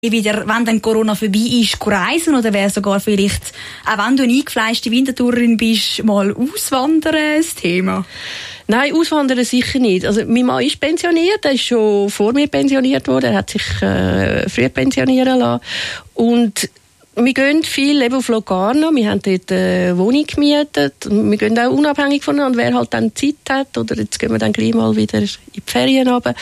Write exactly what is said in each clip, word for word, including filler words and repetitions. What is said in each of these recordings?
wieder, wenn dann Corona vorbei ist, reisen oder wäre sogar vielleicht, auch wenn du eine eingefleischte Winterthurerin bist, mal auswandern das Thema? Nein, auswandern sicher nicht. Also mein Mann ist pensioniert, er ist schon vor mir pensioniert worden, er hat sich äh, früh pensionieren lassen. Und wir gehen viel eben auf Locarno, wir haben dort eine Wohnung gemietet. Wir gehen auch unabhängig voneinander, wer halt dann Zeit hat. Oder jetzt gehen wir dann gleich mal wieder in die Ferien runter.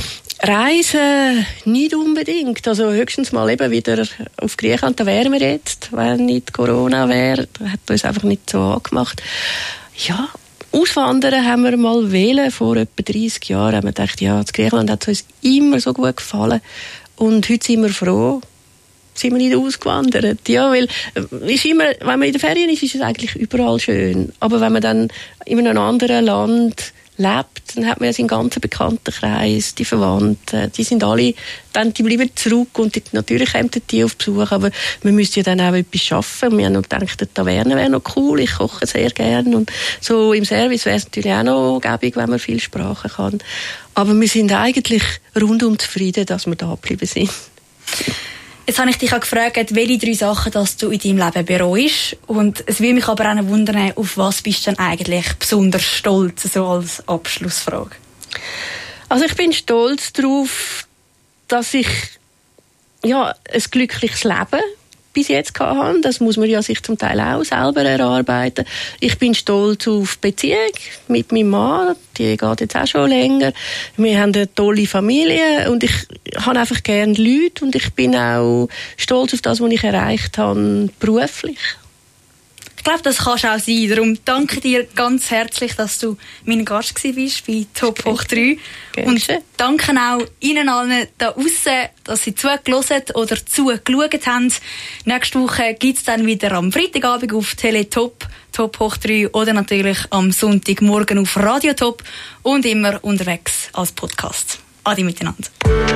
Reisen nicht unbedingt. Also höchstens mal eben wieder auf Griechenland, da wären wir jetzt, wenn nicht Corona wäre. Das hat uns einfach nicht so angemacht. Ja, auswandern haben wir mal wählen vor etwa dreissig Jahren. Haben wir gedacht, ja, das Griechenland hat uns immer so gut gefallen. Und heute sind wir froh, sind wir nicht ausgewandert. Ja, weil ist immer, wenn man in den Ferien ist, ist es eigentlich überall schön. Aber wenn man dann in einem anderen Land lebt, dann hat man ja seinen ganzen Bekanntenkreis, die Verwandten, die sind alle, dann, die bleiben zurück und die, natürlich kommen die auf Besuch, aber man müsste ja dann auch etwas schaffen. Wir haben noch gedacht, die Taverne wäre noch cool, ich koche sehr gerne und so im Service wäre es natürlich auch noch gäbig, wenn man viel Sprachen kann. Aber wir sind eigentlich rundum zufrieden, dass wir da geblieben sind. Jetzt habe ich dich auch gefragt, welche drei Sachen dass du in deinem Leben bereust. Und es würde mich aber auch wundern, auf was bist du denn eigentlich besonders stolz, so als Abschlussfrage? Also ich bin stolz darauf, dass ich ja, ein glückliches Leben bis jetzt gehabt habe. Das muss man ja sich zum Teil auch selber erarbeiten. Ich bin stolz auf die Beziehung mit meinem Mann. Die geht jetzt auch schon länger. Wir haben eine tolle Familie und ich habe einfach gerne Leute und ich bin auch stolz auf das, was ich erreicht habe, beruflich. Ich glaube, das kannst du auch sein. Darum danke dir ganz herzlich, dass du mein Gast warst bei Top Hoch drei. Und danke auch Ihnen allen da draussen, dass Sie zugehört oder zugeschaut haben. Nächste Woche gibt es dann wieder am Freitagabend auf Teletop, Top Hoch drei oder natürlich am Sonntagmorgen auf Radio Top und immer unterwegs als Podcast. Adi miteinander.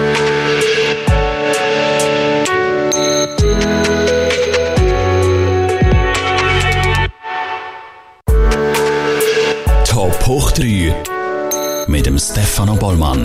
Top Hoch drei mit dem Stefano Bollmann.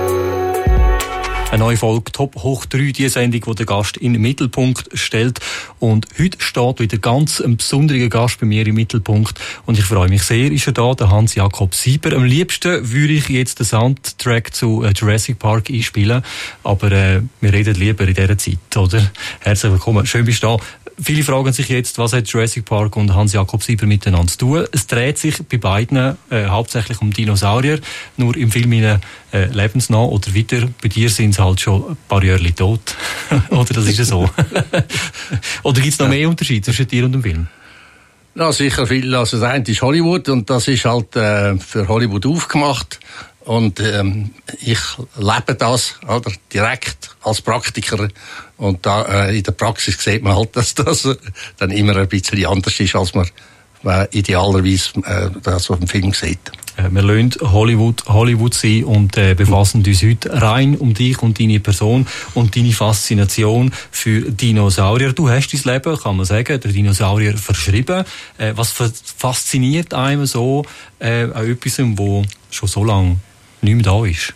Eine neue Folge Top Hoch drei, die Sendung, die der Gast in den Mittelpunkt stellt. Und heute steht wieder ganz ein besonderer Gast bei mir im Mittelpunkt. Und ich freue mich sehr, ist er da, der Hans-Jakob Sieber. Am liebsten würde ich jetzt den Soundtrack zu Jurassic Park einspielen. Aber äh, wir reden lieber in dieser Zeit, oder? Herzlich willkommen, schön bist du da. Viele fragen sich jetzt, was hat Jurassic Park und Hans-Jakob Sieber miteinander zu tun. Es dreht sich bei beiden äh, hauptsächlich um Dinosaurier, nur im Film äh, lebensnah oder weiter. Bei dir sind es halt schon ein paar Jahre tot. Oder das ist ja so. Oder gibt es noch mehr Unterschiede zwischen dir und dem Film? Ja, sicher viel. Also das eine ist Hollywood und das ist halt äh, für Hollywood aufgemacht. Und ähm, ich lebe das oder, direkt als Praktiker. Und da, äh, in der Praxis sieht man halt, dass das dann immer ein bisschen anders ist, als man äh, idealerweise äh, das auf dem Film sieht. Äh, wir lassen Hollywood Hollywood sein und äh, befassen uns heute rein um dich und deine Person und deine Faszination für Dinosaurier. Du hast dein Leben, kann man sagen, der Dinosaurier verschrieben. Äh, was fasziniert einem so äh, an etwas, wo schon so lange nicht mehr da ist?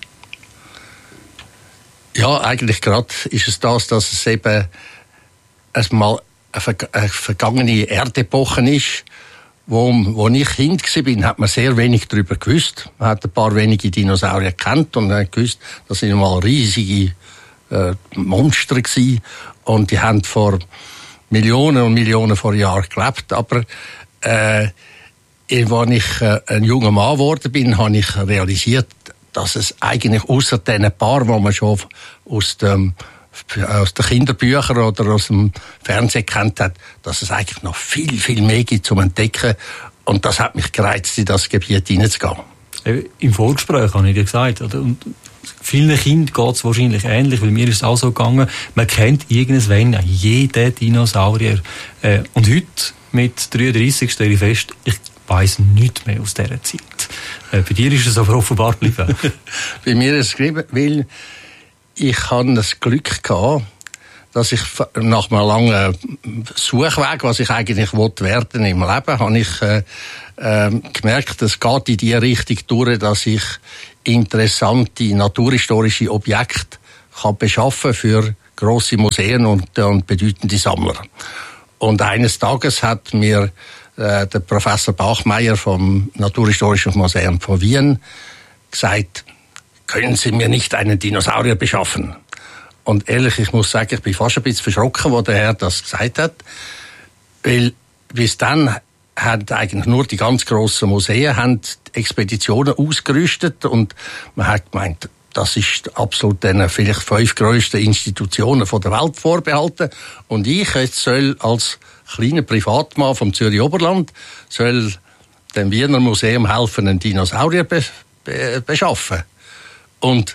Ja, eigentlich gerade ist es das, dass es eben erstmal eine vergangene Erdepoche ist. Wo, wo ich Kind war, hat man sehr wenig darüber gewusst. Man hat ein paar wenige Dinosaurier gekannt und hat gewusst, das sind mal riesige äh, Monster gewesen. Und die haben vor Millionen und Millionen von Jahren gelebt. Aber äh, als ich äh, ein junger Mann geworden bin, habe ich realisiert, dass es eigentlich außer diesen paar, die man schon aus dem aus den Kinderbüchern oder aus dem Fernsehen kennt hat, dass es eigentlich noch viel, viel mehr gibt zum Entdecken. Und das hat mich gereizt, in das Gebiet hineinzugehen. Im Vorgespräch habe ich dir gesagt, oder? Und vielen Kindern geht es wahrscheinlich ähnlich, weil mir ist es auch so gegangen, man kennt irgendwann jeden Dinosaurier. Und heute, mit dreiunddreissig, stelle ich fest, ich weiss nichts mehr aus dieser Zeit. Bei dir ist es aber offenbar geblieben. Bei mir ist es geblieben, weil ich hatte das Glück gehabt, dass ich nach einem langen Suchweg, was ich eigentlich werden im Leben, habe ich äh, äh, gemerkt, es geht in die Richtung durch, dass ich interessante naturhistorische Objekte kann beschaffen für grosse Museen und, und bedeutende Sammler. Und eines Tages hat mir äh, der Professor Bachmeier vom Naturhistorischen Museum von Wien gesagt, können Sie mir nicht einen Dinosaurier beschaffen? Und ehrlich, ich muss sagen, ich bin fast ein bisschen verschrocken, wo der Herr das gesagt hat, weil bis dann haben eigentlich nur die ganz grossen Museen haben Expeditionen ausgerüstet und man hat gemeint, das ist absolut den vielleicht fünf grössten Institutionen von der Welt vorbehalten und ich jetzt soll als kleiner Privatmann vom Zürich Oberland soll dem Wiener Museum helfen, einen Dinosaurier be- be- beschaffen. Und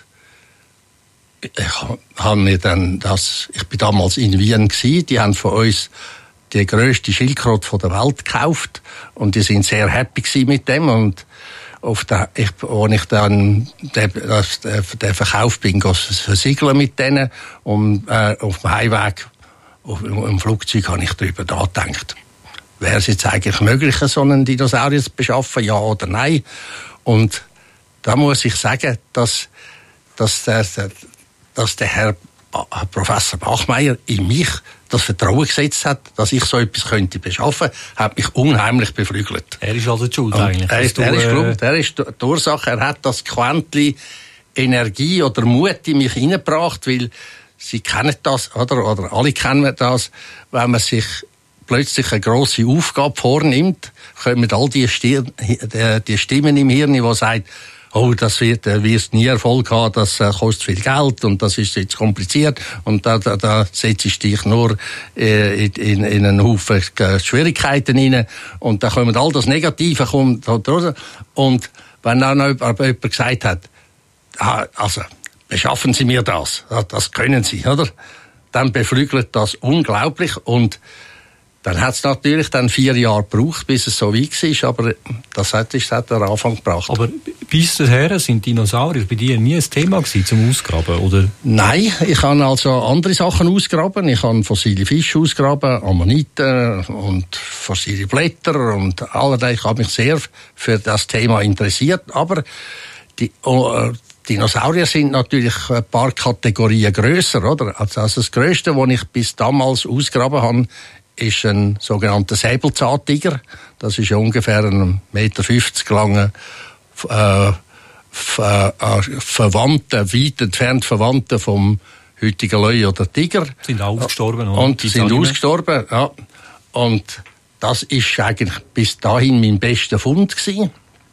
ich habe mir dann das, ich bin damals in Wien gewesen, die haben von uns die grösste Schildkröte der Welt gekauft und die sind sehr happy gewesen mit dem und auf der, ich, als ich dann den, das, den Verkauf bin, versiegeln mit denen und äh, auf dem Heimweg auf, im Flugzeug habe ich darüber nachgedacht. Wäre es jetzt eigentlich möglich, so einen Dinosaurier zu beschaffen, ja oder nein? Und da muss ich sagen, dass, dass, der, dass der Herr Professor Bachmeier in mich das Vertrauen gesetzt hat, dass ich so etwas könnte beschaffen, hat mich unheimlich beflügelt. Er ist also die Schuld eigentlich. Er ist, er ist schuld, er ist die Ursache, er hat das Quäntchen Energie oder Mut in mich hineingebracht, weil Sie kennen das, oder, oder alle kennen das, wenn man sich plötzlich eine grosse Aufgabe vornimmt, kommen all die, Stirn, die Stimmen im Hirn, die sagen, oh, das wird, äh, wirst nie Erfolg haben, das äh, kostet viel Geld und das ist jetzt kompliziert und da, da, da setzt ich dich nur äh, in, in, in einen Haufen äh, Schwierigkeiten rein und da kommt all das Negative kommt raus. Und wenn dann noch jemand gesagt hat, ah, also beschaffen Sie mir das, das können Sie, oder? Dann beflügelt das unglaublich und dann hat es natürlich dann vier Jahre gebraucht, bis es so weit war, aber das hat, das hat den Anfang gebracht. Aber bis dahin sind Dinosaurier bei dir nie ein Thema gewesen zum Ausgraben, oder? Nein, ich habe also andere Sachen ausgraben. Ich habe fossile Fische ausgraben, Ammoniten und fossile Blätter und allerlei. Ich habe mich sehr für das Thema interessiert, aber die oh, Dinosaurier sind natürlich ein paar Kategorien grösser, oder? Also das Grösste, was ich bis damals ausgraben habe, ist ein sogenannter Säbelzahntiger. Das ist ungefähr ein eins Komma fünfzig Meter langer, äh, f- äh, Verwandter, weit entfernt Verwandter vom heutigen Löwe oder Tiger. Sind auch ausgestorben, oder? Und sind ausgestorben, ja. Und das ist eigentlich bis dahin mein bester Fund gewesen.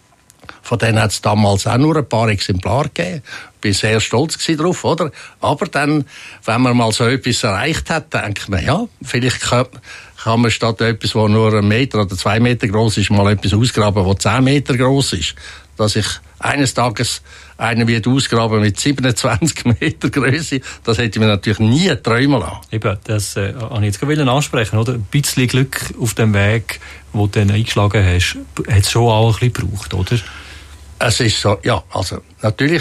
Von denen hat es damals auch nur ein paar Exemplare gegeben. Ich bin sehr stolz darauf, oder? Aber dann, wenn man mal so etwas erreicht hat, denkt man, ja, vielleicht kann, kann man statt etwas, das nur einen Meter oder zwei Meter groß ist, mal etwas ausgraben, das zehn Meter groß ist. Dass ich eines Tages einen wird ausgraben mit siebenundzwanzig Meter Größe, das hätte ich mir natürlich nie träumen lassen. Eben, das äh, wollte ich jetzt gerade ansprechen, oder? Ein bisschen Glück auf dem Weg, den du dann eingeschlagen hast, hat es schon auch ein bisschen gebraucht, oder? Es ist so, ja, also natürlich,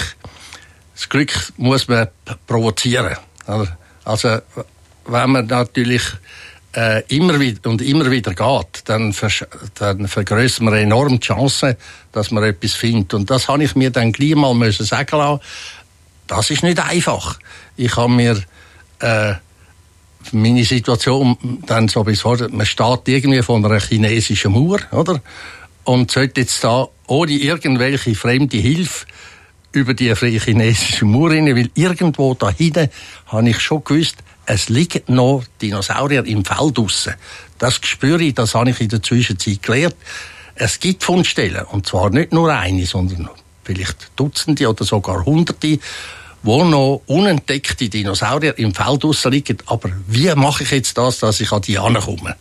das Glück muss man provozieren. Oder? Also wenn man natürlich äh, immer wieder und immer wieder geht, dann, vers- dann vergrößert man enorm die Chance, dass man etwas findet. Und das habe ich mir dann gleich mal müssen sagen lassen. Das ist nicht einfach. Ich habe mir äh, meine Situation dann so bis heute, man steht irgendwie von einer chinesischen Mauer, oder? Und sollte jetzt da ohne irgendwelche fremde Hilfe über die chinesische Mauer rein, weil irgendwo da hinten habe ich schon gewusst, es liegen noch Dinosaurier im Feld draussen. Das spüre ich, das habe ich in der Zwischenzeit gelernt. Es gibt Fundstellen, und zwar nicht nur eine, sondern vielleicht Dutzende oder sogar Hunderte, wo noch unentdeckte Dinosaurier im Feld draussen liegen. Aber wie mache ich jetzt das, dass ich an die herankomme?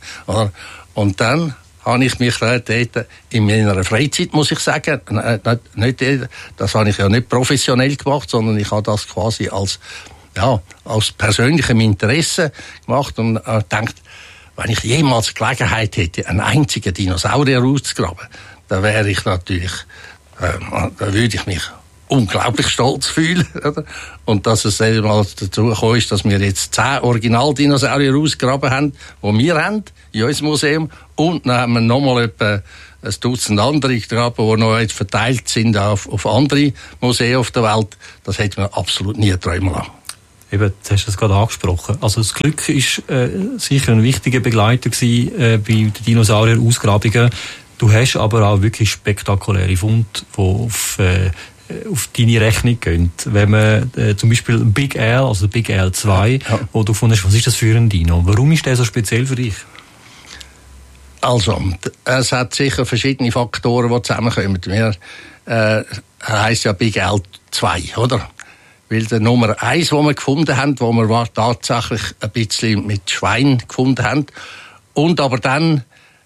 Und dann habe ich mich dort in meiner Freizeit, muss ich sagen, nicht, das habe ich ja nicht professionell gemacht, sondern ich habe das quasi als, ja, aus persönlichem Interesse gemacht und äh, gedacht, wenn ich jemals Gelegenheit hätte, einen einzigen Dinosaurier auszugraben, dann wäre ich natürlich, äh, da würde ich mich unglaublich stolz fühlen, oder? Und dass es einmal dazu gekommen ist, dass wir jetzt zehn Original-Dinosaurier ausgegraben haben, die wir haben, in unserem Museum. Und dann haben wir nochmal etwa ein Dutzend andere gegraben, die noch jetzt verteilt sind auf, auf andere Museen auf der Welt. Das hätte man absolut nie träumen lassen. Eben, du hast das gerade angesprochen. Also das Glück ist äh, sicher ein wichtiger Begleiter gewesen, äh, bei den Dinosaurier-Ausgrabungen. Du hast aber auch wirklich spektakuläre Funde, die auf, äh, auf deine Rechnung gehen. Wenn man äh, zum Beispiel Big Al, also Big Al zwei, ja. wo du gefunden hast, was ist das für ein Dino? Warum ist der so speziell für dich? Also, es hat sicher verschiedene Faktoren, die zusammenkommen. Wir, äh, er heisst ja Big Al zwei, oder? Weil der Nummer eins, den wir gefunden haben, wo wir war tatsächlich ein bisschen mit Schwein gefunden haben, und aber dann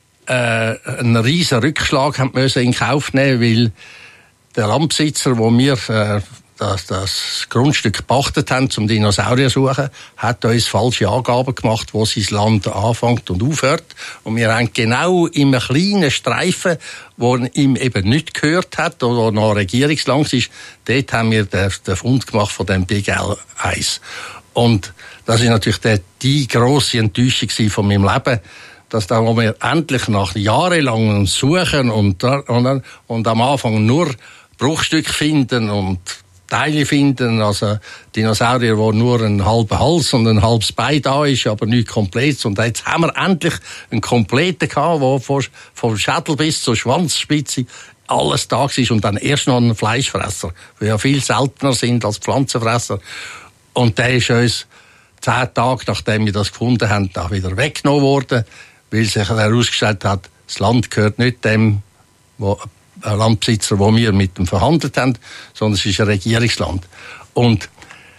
äh, einen riesen Rückschlag haben müssen in Kauf nehmen, weil der Landbesitzer, wo wir äh, das, das Grundstück gepachtet haben zum Dinosaurier suchen, hat uns falsche Angaben gemacht, wo sein Land anfängt und aufhört. Und wir haben genau in einem kleinen Streifen, wo ihm eben nicht gehört hat oder noch regierungslang ist, dort haben wir den, den Fund gemacht von dem Big Al eins. Und das ist natürlich die, die grosse Enttäuschung von meinem Leben, dass da, wo wir endlich nach jahrelangem Suchen und, und, und am Anfang nur Bruchstücke finden und Teile finden, also Dinosaurier, wo nur ein halber Hals und ein halbes Bein da ist, aber nicht komplett. Und jetzt haben wir endlich einen kompletten gehabt, wo vom Schädel bis zur Schwanzspitze alles da ist, und dann erst noch ein Fleischfresser, die ja viel seltener sind als Pflanzenfresser. Und der ist uns zehn Tage, nachdem wir das gefunden haben, da wieder weggenommen worden, weil sich herausgestellt hat, das Land gehört nicht dem, wo ein Landbesitzer, wo wir mit ihm verhandelt haben, sondern es ist ein Regierungsland. Und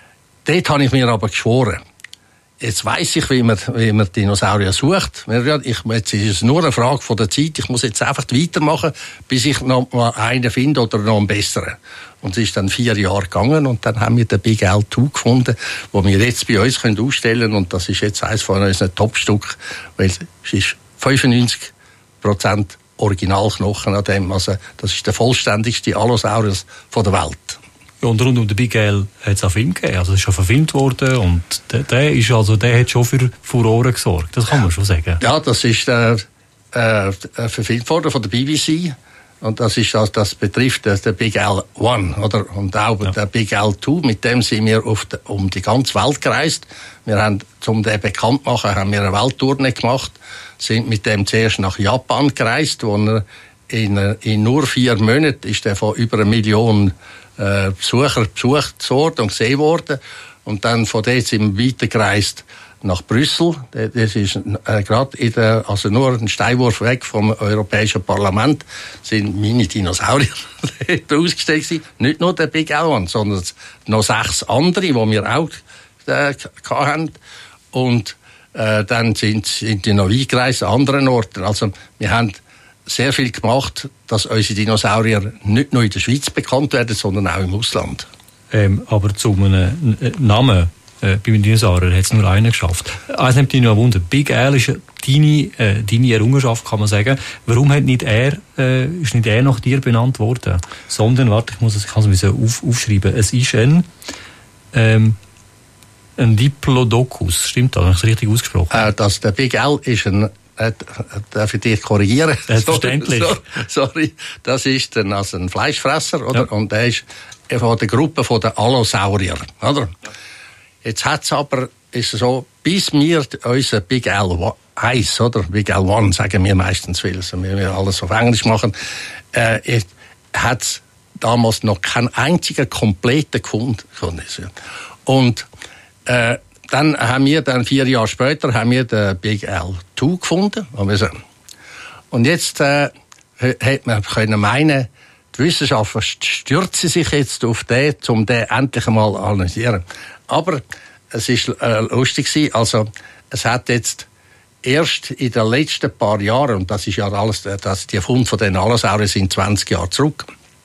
dort habe ich mir aber geschworen, jetzt weiss ich, wie man, wie man Dinosaurier sucht. Ich, jetzt ist es nur eine Frage von der Zeit. Ich muss jetzt einfach weitermachen, bis ich noch mal einen finde oder noch einen besseren. Und es ist dann vier Jahre gegangen, und dann haben wir den Big Al zwei gefunden, den wir jetzt bei uns ausstellen können. Und das ist jetzt eines von unseren Top-Stück, weil es ist fünfundneunzig Prozent Originalknochen an dem. Also, das ist der vollständigste Allosaurus von der Welt. Ja, und rund um den Big Al hat es auch Film gegeben. Also, es ist schon verfilmt worden, und der, der, ist also, der hat schon für Furore gesorgt. Das kann man schon sagen. Ja, das ist äh, äh, verfilmt worden von der B B C. Und das ist das, das betrifft den Big Al eins, oder? Und auch ja. Der Big Al zwei, mit dem sind wir auf die, um die ganze Welt gereist. Wir haben, um den bekannt zu machen, haben wir eine Welttournee gemacht, sind mit dem zuerst nach Japan gereist, wo er in, in nur vier Monaten ist er von über eine Million äh, Besucher besucht worden und gesehen worden. Und dann von dort sind wir weitergereist nach Brüssel. Das ist äh, gerade in der, also nur ein Steinwurf weg vom Europäischen Parlament, sind meine Dinosaurier ausgestellt gewesen. Nicht nur der Big Al, sondern noch sechs andere, die wir auch äh, hatten. Und äh, dann sind, sind die noch eingereist an anderen Orten. Also wir haben sehr viel gemacht, dass unsere Dinosaurier nicht nur in der Schweiz bekannt werden, sondern auch im Ausland. Ähm, aber zu einem Namen Äh, bei den Dinosauriern hat es nur einen geschafft. Eins nimmt mich noch ein Wunder. Big Al ist deine, äh, deine Errungenschaft, kann man sagen. Warum hat nicht er, äh, ist nicht er nach dir benannt worden? Sondern, warte, ich muss es, ich kann es auf, aufschreiben. Es ist ein, ähm, ein Diplodocus. Stimmt das? Habe ich es richtig ausgesprochen? Äh, das, der Big Al ist ein, äh, darf ich dich korrigieren? Selbstverständlich. Sorry, sorry. Das ist ein, also ein Fleischfresser, oder? Ja. Und der ist von der Gruppe von den Allosaurier, oder? Jetzt hat's aber, ist es so, bis wir unser Big Al eins, oder? Big Al eins sagen wir meistens, weil wir alles auf Englisch machen, äh, hat's damals noch keinen einzigen kompletten gefunden. Und, äh, dann haben wir dann vier Jahre später, haben wir den Big Al zwei gefunden. Und jetzt, äh, hätte man können meinen, die Wissenschaftler stürzen sich jetzt auf den, um den endlich einmal zu analysieren. Aber es war äh, lustig gewesen. Also, es hat jetzt erst in den letzten paar Jahren, und das ist ja alles, das, die Funde von den Allosauriern sind zwanzig Jahre zurück,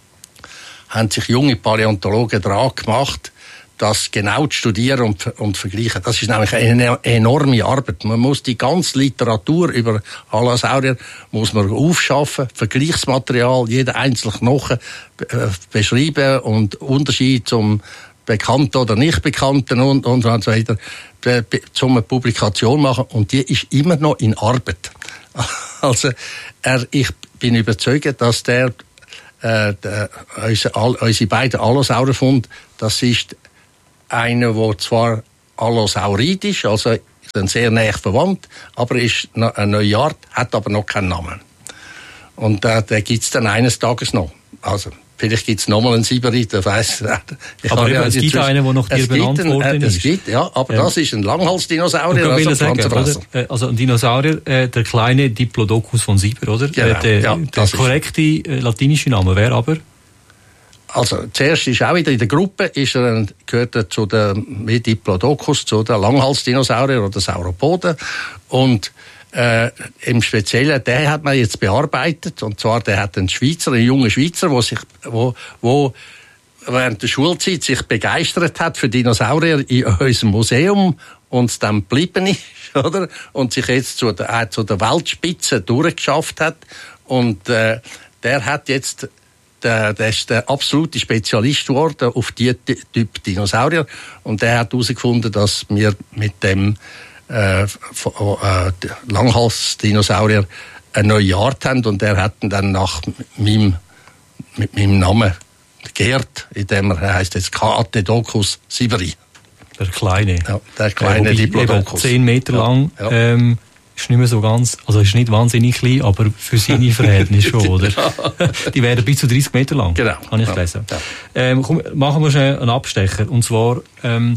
haben sich junge Paläontologen dran gemacht, das genau zu studieren und, und vergleichen. Das ist nämlich eine enorme Arbeit. Man muss die ganze Literatur über Allosaurier muss man aufschaffen, Vergleichsmaterial, jeden einzelnen Knochen äh, beschreiben und Unterschied zum Bekannten oder nicht Bekannten und, und so weiter, zum eine Publikation machen. Und die ist immer noch in Arbeit. Also, er, ich bin überzeugt, dass der, äh, der unsere, all, unsere beiden Allosaurierfunde, das ist einer, der zwar Allosauridisch, also sind sehr näher verwandt, aber ist eine neue Art, hat aber noch keinen Namen. Und äh, den gibt es dann eines Tages noch. Also vielleicht gibt es nochmal einen Sibiri, der weiss. Aber eben, ja, es gibt einen, der nach dir benannt einen, worden äh, ist. Es gibt, ja, aber ähm, das ist ein Langhalsdinosaurier. Also ein sagen, also ein Dinosaurier, äh, der kleine Diplodocus von Siber, oder? Genau, äh, der ja, der korrekte äh, latinische Name wäre aber? Also zuerst ist auch wieder in der Gruppe, ist er ein, gehört er zu der wie Diplodocus, zu der Langhalsdinosaurier oder Sauropoden. Und Äh, im Speziellen, der hat man jetzt bearbeitet, und zwar, der hat einen Schweizer, einen jungen Schweizer, wo sich, wo, wo während der Schulzeit sich begeistert hat für Dinosaurier in unserem Museum und dann geblieben ist, oder? Und sich jetzt zu der, äh, zu der Weltspitze durchgeschafft hat. Und, äh, der hat jetzt, der, der ist der absolute Spezialist geworden auf diesen Typ Dinosaurier. Und der hat herausgefunden, dass wir mit dem Äh, äh, Langhals-Dinosaurier eine neue Art haben, und er hat ihn dann nach meinem, mit meinem Namen geehrt, indem er heisst jetzt Catedocus siberi. Der kleine. Ja, der kleine äh, Diplodocus. Zehn Meter lang. Ja, ja. Ähm, ist nicht mehr so ganz, also ist nicht wahnsinnig klein, aber für seine Verhältnisse schon, oder? Die werden bis zu dreißig Meter lang. Genau. Habe ich ja. gelesen. Ja. Ähm, komm, machen wir schnell einen Abstecher. Und zwar, ähm,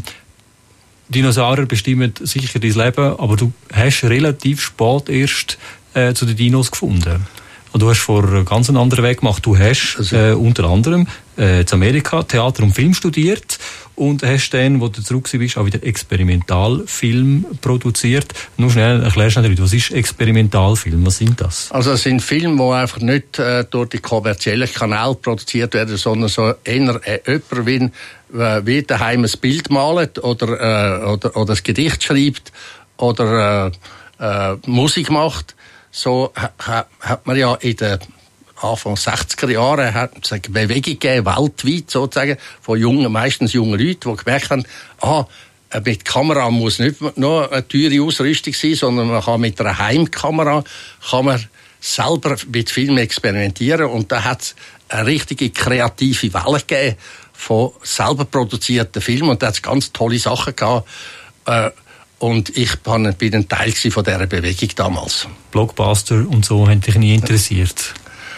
Dinosaurier bestimmen sicher dein Leben, aber du hast relativ spät erst äh, zu den Dinos gefunden. Und du hast vor einen ganz anderen Weg gemacht. Du hast also, äh, unter anderem äh, in Amerika Theater und Film studiert und hast dann, wo du zurück bist, auch wieder Experimentalfilm produziert. Nur schnell erklärst du nicht, was ist Experimentalfilm? Was sind das? Also es sind Filme, die einfach nicht äh, durch die kommerziellen Kanäle produziert werden, sondern so eher äh, jemand wie wie daheim ein Bild malt oder, äh, oder, oder ein Gedicht schreibt oder äh, äh, Musik macht. So ha, hat man ja in den Anfang sechziger Jahren hat es eine Bewegung gegeben, weltweit sozusagen, von jungen, meistens jungen Leuten, die gemerkt haben, ah, mit Kamera muss nicht nur eine teure Ausrüstung sein, sondern man kann mit einer Heimkamera kann man selber mit Filmen experimentieren, und da hat es eine richtige kreative Welle gegeben von selber produzierten Filmen, und da hat es ganz tolle Sachen gehabt. Äh, und ich bin ein Teil von dieser Bewegung damals. Blockbuster und so haben dich nie interessiert?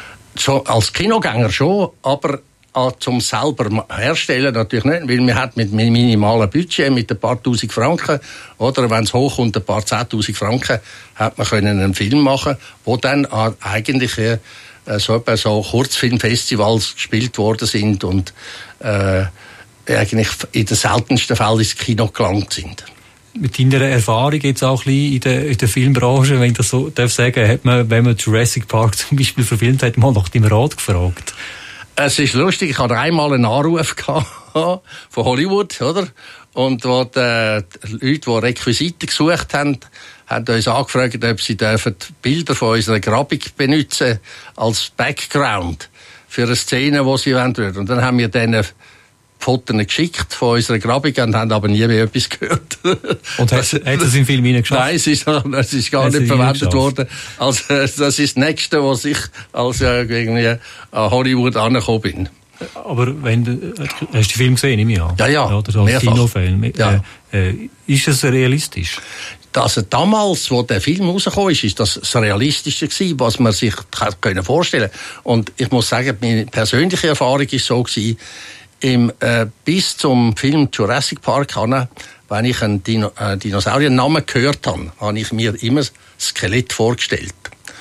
So, als Kinogänger schon, aber äh, zum selber herstellen natürlich nicht, weil wir hat mit minimalem Budget, mit ein paar tausend Franken, oder wenn es hochkommt, ein paar zehntausend Franken, hat man können einen Film machen, wo dann äh, eigentlich äh, so, so Kurzfilmfestivals gespielt worden sind und äh, eigentlich in den seltensten Fällen ins Kino gelangt sind. Mit deiner Erfahrung jetzt auch ein bisschen in der, in der Filmbranche, wenn ich das so darf sagen, hat man, wenn man Jurassic Park zum Beispiel verfilmt hat, mal nach deinem Rat gefragt? Es ist lustig, ich hatte einmal einen Anruf von Hollywood, oder? Und wo die, die Leute, die Requisiten gesucht haben, haben uns angefragt, ob sie dürfen Bilder von unserer Grabung benutzen als Background für eine Szene, die sie wollen. Und dann haben wir denen Fotos geschickt von unserer Grabung und haben aber nie mehr etwas gehört. Und hat, hat es im Film reingeschafft? Nein, es ist, es ist gar nicht verwendet worden. Also, das ist das Nächste, was ich als äh, irgendwie an Hollywood angekommen bin. Aber wenn du, hast du den Film gesehen, nehme ich an? Ja, ja. Oder so als Kinofilm. Ja. Äh, äh, ist es realistisch? Also damals, wo der Film rausgekommen ist, ist das das Realistische gewesen, was man sich vorstellen konnte. Und ich muss sagen, meine persönliche Erfahrung ist so gewesen, im, äh, bis zum Film Jurassic Park, wenn ich einen Dino, äh, Dinosaurier-Namen gehört habe, habe ich mir immer das Skelett vorgestellt.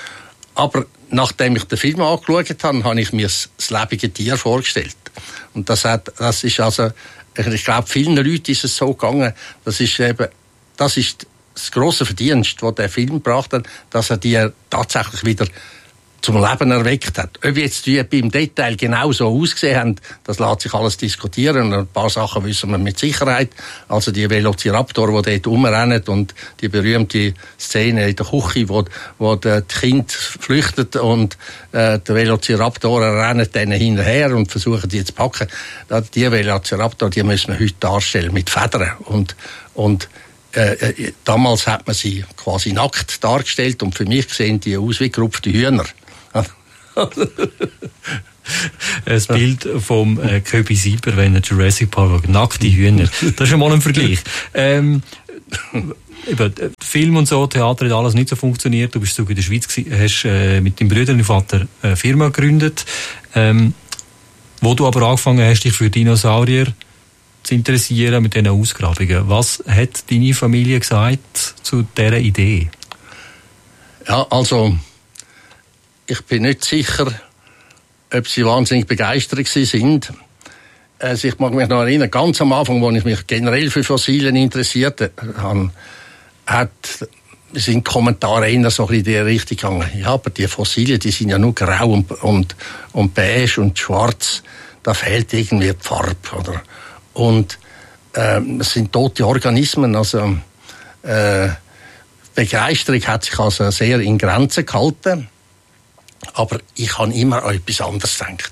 Aber nachdem ich den Film angeschaut habe, habe ich mir das, das lebende Tier vorgestellt. Und das hat, das ist also, ich glaube, vielen Leuten ist es so gegangen, das ist eben, das ist das grosse Verdienst, das der Film gebracht hat, dass er die tatsächlich wieder zum Leben erweckt hat. Ob jetzt die beim Detail genau so ausgesehen haben, das lässt sich alles diskutieren. Und ein paar Sachen wissen wir mit Sicherheit. Also die Velociraptor, die dort rumrennen, und die berühmte Szene in der Küche, wo, wo das Kind flüchtet und äh, der Velociraptor rennt denen hinterher und versuchen die zu packen. Die Velociraptor, die müssen wir heute darstellen mit Federn. Und, und äh, damals hat man sie quasi nackt dargestellt, und für mich sehen die aus wie gerupfte Hühner. ein Bild vom äh, Köbi Sieber, wenn er Jurassic Park schaut. Nackte Hühner. Das ist schon mal ein Vergleich. Ähm, eben, Film und so, Theater hat alles nicht so funktioniert. Du bist sogar in der Schweiz gewesen, hast äh, mit deinem Bruder und deinem Vater eine Firma gegründet. Ähm, wo du aber angefangen hast, dich für Dinosaurier zu interessieren mit diesen Ausgrabungen. Was hat deine Familie gesagt zu dieser Idee? Ja, also ich bin nicht sicher, ob sie wahnsinnig begeistert sind. Also ich mag mich noch erinnern, ganz am Anfang, als ich mich generell für Fossilien interessierte, hat, sind Kommentare eher so in die Richtung gegangen. Ja, aber die Fossilien, die sind ja nur grau und, und, und beige und schwarz. Da fehlt irgendwie die Farbe, oder? Und äh, es sind tote Organismen, also äh, Begeisterung hat sich also sehr in Grenzen gehalten. Aber ich habe immer an etwas anderes gedacht.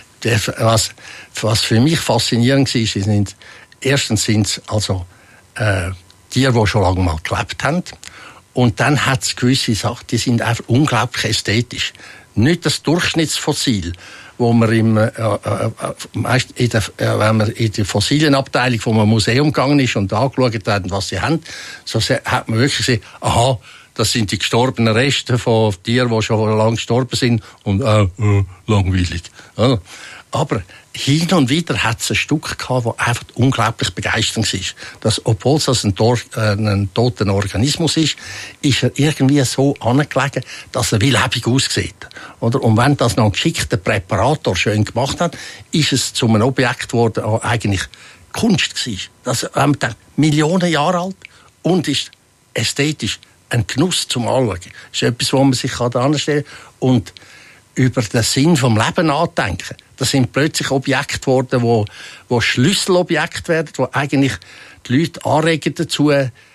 Was, was für mich faszinierend war, sind, erstens sind es also äh, Tiere, die schon lange mal gelebt haben. Und dann hat es gewisse Sachen, die sind einfach unglaublich ästhetisch. Nicht das Durchschnittsfossil, wo man im, äh, äh, meist in der, äh, wenn man in der Fossilienabteilung vom Museum gegangen ist und angeschaut hat, was sie haben, so hat man wirklich gesehen, aha, das sind die gestorbenen Reste von Tieren, die schon lange gestorben sind und äh, äh, langweilig. Ja. Aber hin und wieder hat es ein Stück gehabt, das einfach unglaublich begeisternd war. Dass, obwohl es ein, Tor, äh, ein toter Organismus ist, ist er irgendwie so angelegen, dass er wie lebendig aussieht. Oder? Und wenn das noch ein geschickter Präparator schön gemacht hat, ist es zu einem Objekt geworden, das eigentlich Kunst war. Das ähm, Millionen Jahre alt und ist ästhetisch ein Genuss zum Anschauen. Das ist etwas, wo man sich anstellen kann. Und über den Sinn vom Leben nachdenken. Das sind plötzlich Objekte geworden, wo, wo Schlüsselobjekte werden, wo eigentlich die Leute anregen dazu,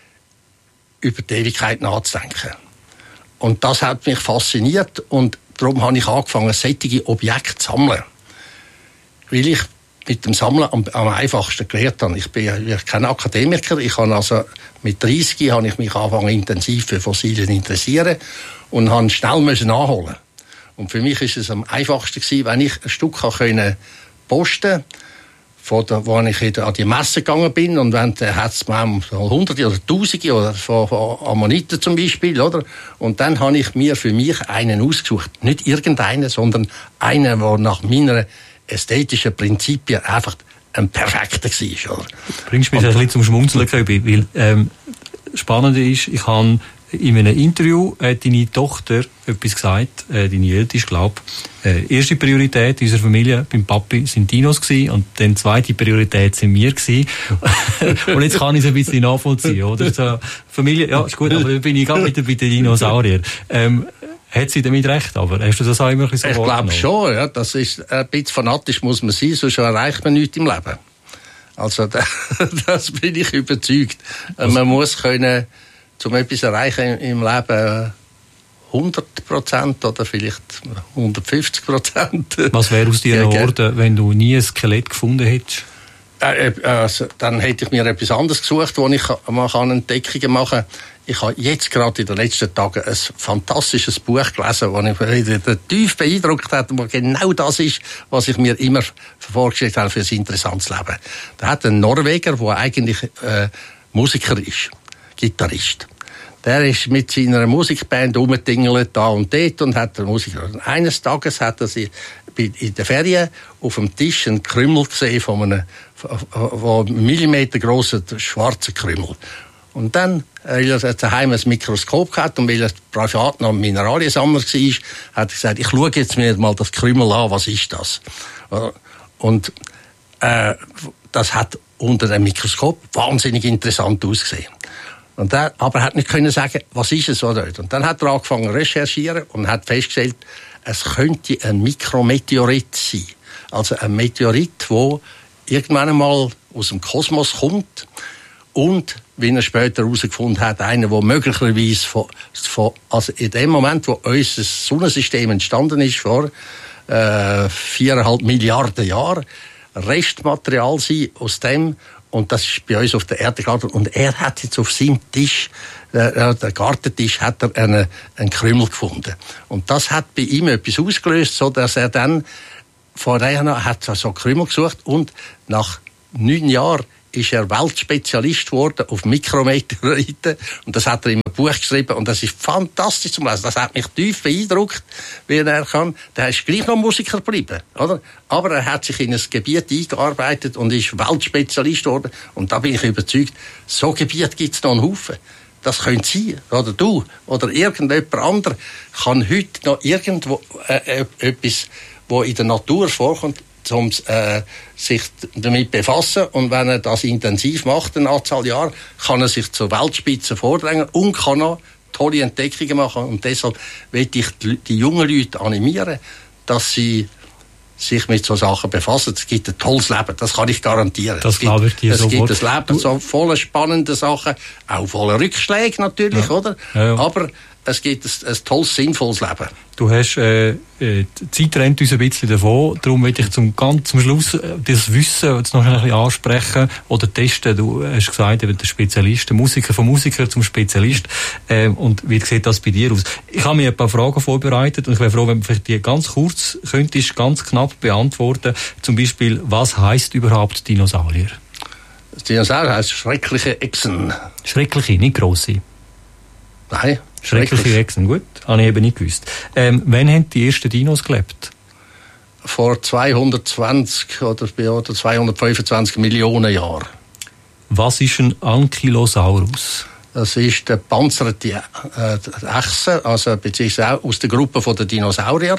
über die Ewigkeit nachzudenken. Und das hat mich fasziniert und darum habe ich angefangen, solche Objekte zu sammeln. Weil ich mit dem Sammeln am, am einfachsten gelernt habe. Ich bin ich kein Akademiker. Ich habe also mit dreißig habe ich mich angefangen, intensiv für Fossilien zu interessieren und habe schnell müssen nachholen. Und für mich ist es am einfachsten gewesen, wenn ich ein Stück können posten, von der, wo ich an die Messe gegangen bin und wenn da hat es hunderte oder tausende oder von, von Ammoniten zum Beispiel, oder? Und dann habe ich mir für mich einen ausgesucht, nicht irgendeinen, sondern einen, der nach meiner ästhetischen Prinzipien einfach ein perfekter war. Oder? Du bringst mich und, ein bisschen zum Schmunzeln, Köbi, weil ähm, spannend ist, ich habe in einem Interview hat deine Tochter etwas gesagt, äh, deine Älteste, glaube ich. Äh, erste Priorität in unserer Familie beim Papi sind Dinos gewesen und dann zweite Priorität sind wir gewesen. Und jetzt kann ich es ein bisschen nachvollziehen, oder? So, Familie, ja, ist gut, aber dann bin ich gerade wieder bei den Dinosauriern. Ähm, hat sie damit recht, aber hast du das auch immer ein bisschen so Ich glaube schon, ja. Das ist, ein bisschen fanatisch muss man sein, sonst erreicht man nichts im Leben. Also, da, das bin ich überzeugt. Also, man muss können, um etwas erreichen im Leben, hundert Prozent oder vielleicht hundertfünfzig Prozent. Was wäre aus dir geworden, wenn du nie ein Skelett gefunden hättest? Äh, also, dann hätte ich mir etwas anderes gesucht, wo ich mal Entdeckungen machen kann. Ich habe jetzt gerade in den letzten Tagen ein fantastisches Buch gelesen, das mich tief beeindruckt hat, wo genau das ist, was ich mir immer vorgestellt habe für ein interessantes Leben. Da hat ein Norweger, der eigentlich äh, Musiker ist, Gitarrist. Der ist mit seiner Musikband rumgetingelt da und dort und hat Musik. Und eines Tages hat er sie in der Ferien auf dem Tisch einen Krümel gesehen von einem, von einem Millimeter grossen schwarzen Krümel. Und dann, weil er daheim ein Mikroskop gehabt und weil er privat noch ein Mineraliensammler war, hat er gesagt, ich schaue jetzt mir mal das Krümel an, was ist das? Und äh, das hat unter dem Mikroskop wahnsinnig interessant ausgesehen. Und er, aber er hat nicht können sagen, was ist es oder nicht. Und dann hat er angefangen zu recherchieren und hat festgestellt, es könnte ein Mikrometeorit sein. Also ein Meteorit, der irgendwann einmal aus dem Kosmos kommt und, wie er später herausgefunden hat, einer, der möglicherweise von, von, also in dem Moment, wo unser Sonnensystem entstanden ist, vor äh, viereinhalb Milliarden Jahren, Restmaterial sein aus dem. Und das ist bei uns auf der Erde gelandet. Und er hat jetzt auf seinem Tisch, äh, der Gartentisch, hat er einen, einen Krümel gefunden. Und das hat bei ihm etwas ausgelöst, so dass er dann vorher hat er so Krümel gesucht und nach neun Jahren ist er Weltspezialist geworden auf Mikrometeoriten und das hat er in einem Buch geschrieben und das ist fantastisch zum Lesen. Das hat mich tief beeindruckt, wie er kann. Der ist gleich noch Musiker geblieben, oder? Aber er hat sich in ein Gebiet eingearbeitet und ist Weltspezialist geworden und da bin ich überzeugt, so Gebiet gibt es noch einen Haufen. Das können Sie oder du oder irgendjemand anderer kann heute noch irgendwo äh, etwas, wo in der Natur vorkommt, um äh, sich damit befassen. Und wenn er das intensiv macht, eine Anzahl Jahre, kann er sich zur Weltspitze vordrängen und kann auch tolle Entdeckungen machen. Und deshalb will ich die, die jungen Leute animieren, dass sie sich mit so Sachen befassen. Es gibt ein tolles Leben, das kann ich garantieren. Das glaube ich dir sofort. Es gibt ein Leben so voller spannender Sachen, auch voller Rückschläge natürlich, ja. oder? Ja, ja. Aber es gibt ein, ein tolles, sinnvolles Leben. Du hast, äh, die Zeit rennt uns ein bisschen davon, darum will ich zum, ganz zum Schluss das Wissen jetzt noch ein bisschen ansprechen oder testen. Du hast gesagt, eben der Spezialist, der Musiker vom Musiker zum Spezialist. Äh, und wie sieht das bei dir aus? Ich habe mir ein paar Fragen vorbereitet und ich wäre froh, wenn du vielleicht die ganz kurz könntest, ganz knapp beantworten. Zum Beispiel, was heisst überhaupt Dinosaurier? Das Dinosaurier heisst schreckliche Echsen. Schreckliche, nicht grosse. Nein. Schreckliche Echsen, gut. Habe ich eben nicht gewusst. Ähm, wann haben die ersten Dinos gelebt? Vor zweihundertzwanzig oder, oder zweihundertfünfundzwanzig Millionen Jahren. Was ist ein Ankylosaurus? Das ist der panzerte äh, Echse, also beziehungsweise auch aus der Gruppe der Dinosaurier.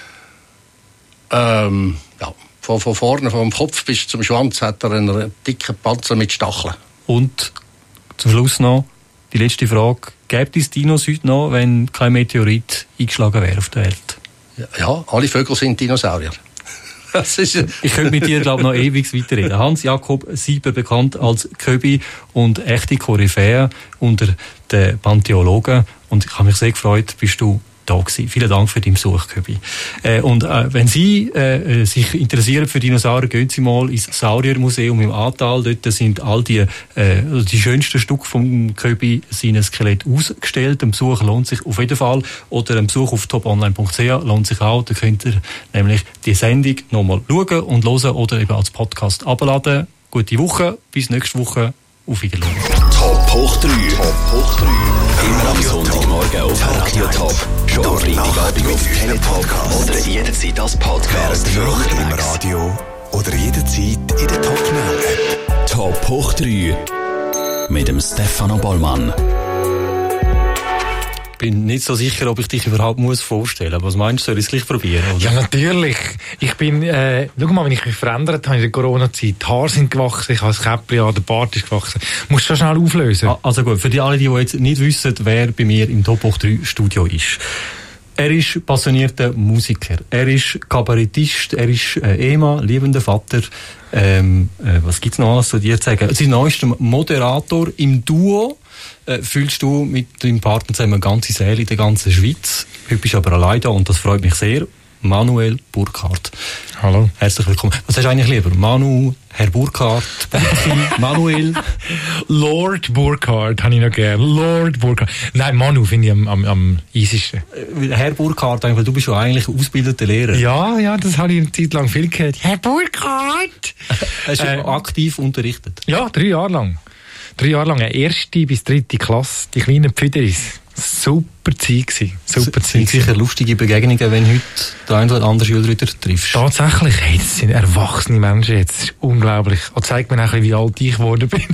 Ähm, ja, von, von vorne, vom Kopf bis zum Schwanz hat er einen dicken Panzer mit Stacheln. Und zum Schluss noch die letzte Frage. Gäbe es Dinos heute noch, wenn kein Meteorit eingeschlagen wäre auf der Welt? Ja, alle Vögel sind Dinosaurier. Das ist ich könnte mit dir, glaube ich, noch ewig weiterreden. Hans-Jakob Sieber, bekannt als Köbi und echte Koryphäe unter den Paläontologen. Und ich habe mich sehr gefreut, bist du da gewesen. Vielen Dank für deinen Besuch, Köbi. Äh, und äh, wenn Sie äh, sich interessieren für Dinosaurier, gehen Sie mal ins Sauriermuseum im Ahrtal. Dort sind all die, äh, die schönsten Stücke vom Köbi, seine Skelett ausgestellt. Ein Besuch lohnt sich auf jeden Fall. Oder ein Besuch auf top online punkt c h lohnt sich auch. Da könnt ihr nämlich die Sendung nochmal schauen und hören oder eben als Podcast abladen. Gute Woche, bis nächste Woche. Auf Wiedersehen. Top hoch drei. Top hoch drei. Immer am Sonntagmorgen auf Radio Top. Schon am Freitagabend auf Teletop oder jederzeit als Podcast. Während der Nacht im Radio oder jederzeit in der Top Now App. Top hoch drei. Mit dem Stefano Bollmann. Ich bin nicht so sicher, ob ich dich überhaupt muss vorstellen muss. Was meinst du, soll ich es gleich probieren? Oder? Ja, natürlich. Ich bin, äh, schau mal, wenn ich mich verändert habe in der Corona-Zeit. Die Haare sind gewachsen, ich habe das Käppchen an, der Bart ist gewachsen. Musst du schon schnell auflösen. Also gut, für die alle, die jetzt nicht wissen, wer bei mir im Top hoch drei Studio ist. Er ist passionierter Musiker, er ist Kabarettist, er ist äh, Ehemann, liebender Vater. Ähm, äh, was gibt's noch alles zu dir zu sagen? Sein neuester Moderator im Duo. Äh, fühlst du mit deinem Partner zusammen eine ganze Seele in der ganzen Schweiz. Heute bist du aber allein da und das freut mich sehr. Manuel Burkhardt. Hallo. Herzlich willkommen. Was hast du eigentlich lieber? Manu, Herr Burkhardt, Burki, Manuel? Lord Burkhardt habe ich noch gern. Lord Burkhardt. Nein, Manu finde ich am, am, am easiesten. Herr Burkhardt, weil du bist ja eigentlich ein ausgebildeter Lehrer. Ja, ja, das habe ich eine Zeit lang viel gehört. Herr Burkhardt! Hast du äh, aktiv unterrichtet? Ja, drei Jahre lang. Drei Jahre lang, eine erste bis dritte Klasse, die kleinen Pfüderis. Super Zeit gewesen. Super das sind sicher lustige Begegnungen, wenn heute der eine oder andere Schüler wieder triffst. Tatsächlich, hey, das sind erwachsene Menschen jetzt. Das ist unglaublich. Und zeigt mir auch ein bisschen, wie alt ich geworden bin.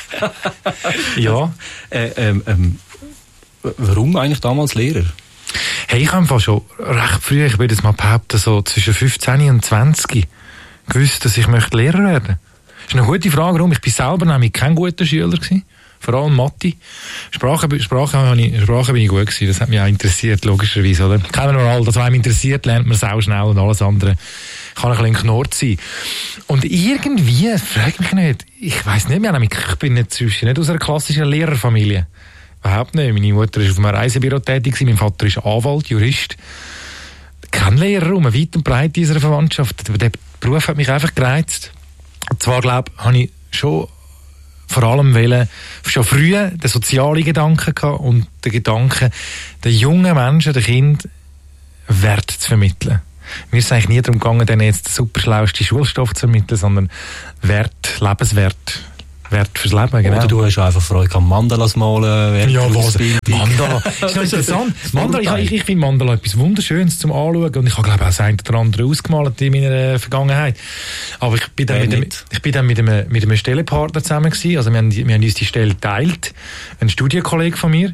Ja. Äh, ähm, ähm, warum eigentlich damals Lehrer? Hey, ich habe einfach schon recht früh, ich würde es mal behaupten, so zwischen fünfzehn und zwanzig gewusst, dass ich möchte Lehrer werden. Das ist eine gute Frage, warum. Ich bin selber nämlich kein guter Schüler gewesen. Vor allem Mathe. Sprache, Sprache, Sprache bin ich gut gewesen. Das hat mich auch interessiert, logischerweise, oder? Kennen wir alle, das, was einem interessiert, lernt man sau schnell und alles andere kann ein bisschen knurrt sein. Und irgendwie, frag mich nicht, ich weiss nicht mehr, ich bin nicht, nicht aus einer klassischen Lehrerfamilie. Überhaupt nicht. Meine Mutter war auf einem Reisebüro tätig, mein Vater ist Anwalt, Jurist. Kein Lehrer um, weit und breit in unserer Verwandtschaft. Der Beruf hat mich einfach gereizt. Und zwar, glaube ich, habe ich schon vor allem wollen, schon früh den sozialen Gedanken gehabt und den Gedanken, den jungen Menschen, den Kindern Wert zu vermitteln. Mir ist es eigentlich nie darum gegangen, denen jetzt den super schlauesten Schulstoff zu ermitteln, sondern Wert, Lebenswert. Wert fürs Leben, genau. Oder du hast einfach Freude am Mandalas malen. Wert ja, was? Mandala. Ist noch interessant. Mandala, ich, ich finde Mandala etwas Wunderschönes zum Anschauen. Und ich habe, glaube ich, auch das eine oder andere ausgemalt in meiner Vergangenheit. Aber ich bin dann, mit dem, ich bin dann mit einem, mit einem Stellenpartner zusammen gewesen. Also wir haben, wir haben uns die Stelle geteilt. Ein Studienkollege von mir.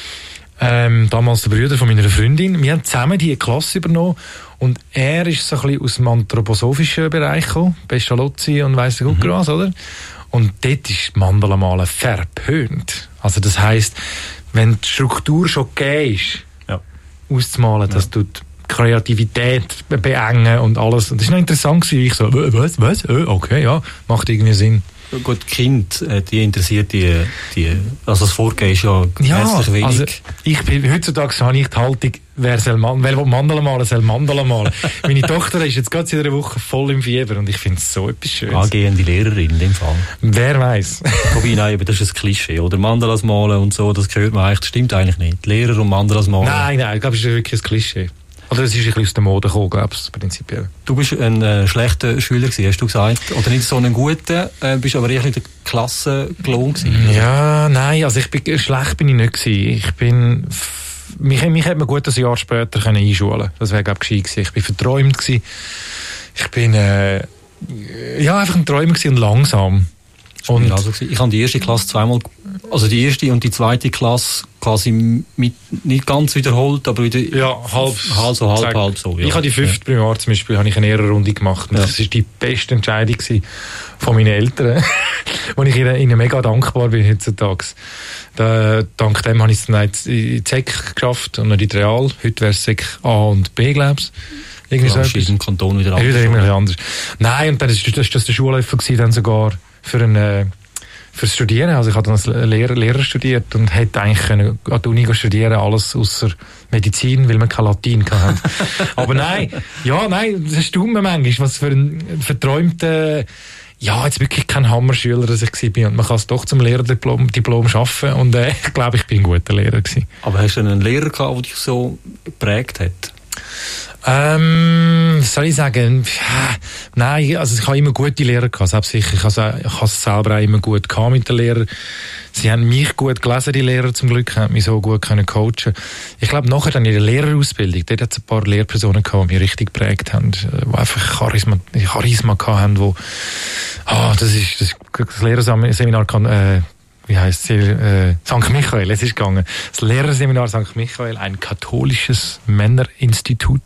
Ähm, damals der Bruder von meiner Freundin. Wir haben zusammen die Klasse übernommen. Und er ist so ein bisschen aus dem anthroposophischen Bereich gekommen. Pestalozzi und weiss der Gucker was, oder? Und dort ist Mandala-Malen verpönt. Also das heisst, wenn die Struktur schon gegeben ist, ja. auszumalen, ja. das tut die Kreativität beengen und alles. Und das war noch interessant, wie ich so, was, was, okay, ja, macht irgendwie Sinn. Gut, Kind, die interessiert die, die, also das Vorgehen ist ja herzlich wenig. Also ich bin, heutzutage habe ich die Haltung, wer soll man, wer will Mandala malen, soll Mandala malen. Meine Tochter ist jetzt gerade seit einer Woche voll im Fieber und ich finde es so etwas Schönes. Angehende Lehrerin in dem Fall. Wer weiß. Wobei, nein, das ist ein Klischee, oder? Mandalas malen und so, das gehört man eigentlich, das stimmt eigentlich nicht. Lehrer und Mandalas malen. Nein, nein, ich glaube, das ist wirklich ein Klischee. Oder es ist ein bisschen aus der Mode gekommen, glaube ich, prinzipiell. Du bist ein äh, schlechter Schüler gewesen, hast du gesagt. Oder nicht so ein guter, äh, bist aber eher in der Klasse gelohnt gewesen. Ja, nein, also ich bin, schlecht bin ich nicht gewesen. Ich bin, mich, mich hätte man gut ein Jahr später können einschulen. Das wäre, glaube ich, gescheit gewesen. Ich bin verträumt gewesen. Ich bin, äh, ja, einfach ein Träumer gewesen und langsam. Und also ich habe die erste Klasse zweimal, also die erste und die zweite Klasse quasi mit, nicht ganz wiederholt, aber wieder ja, halb, halb so, halb, halb so. Ja. Ich habe die fünfte ja. Primar zum Beispiel, habe ich eine Lehrerrunde gemacht. Und ja. Das war die beste Entscheidung von meinen Eltern, wo ich ihnen, ihnen mega dankbar bin heutzutage. Da, dank dem habe ich es dann in die S E C geschafft und noch in die Real. Heute wäre es S E C A und B, glaube ich. Irgendwie ja, so etwas. Kanton wieder anders. Wieder immer anders. Nein, und dann war das, das der Schulläufer dann sogar für ein, äh, fürs Studieren. Also ich habe dann als Lehrer, Lehrer studiert und hätte eigentlich können an der Uni studieren, alles außer Medizin, weil wir kein Latein hatten. Aber nein, ja, nein, das ist dumm manchmal, was für ein verträumter, ja, jetzt wirklich kein Hammerschüler, dass ich war. Und man kann es doch zum Lehrerdiplom Diplom schaffen und äh, ich glaube, ich bin ein guter Lehrer gewesen. Aber hast du einen Lehrer gehabt, der dich so geprägt hat? Ähm, soll ich sagen, ja, nein, also ich habe immer gute Lehrer gehabt, selbstsicher. Ich habe es selber auch immer gut gehabt mit den Lehrern. Sie haben mich gut gelesen, die Lehrer zum Glück, haben mich so gut können coachen. Ich glaube, nachher dann in der Lehrerausbildung, dort hat es ein paar Lehrpersonen gehabt, die mich richtig geprägt haben, die einfach Charisma, Charisma gehabt haben, wo, ah, das ist, das, das Lehrerseminar kann, äh, wie heisst es, äh, Sankt Michael, es ist gegangen. Das Lehrerseminar Sankt Michael, ein katholisches Männerinstitut.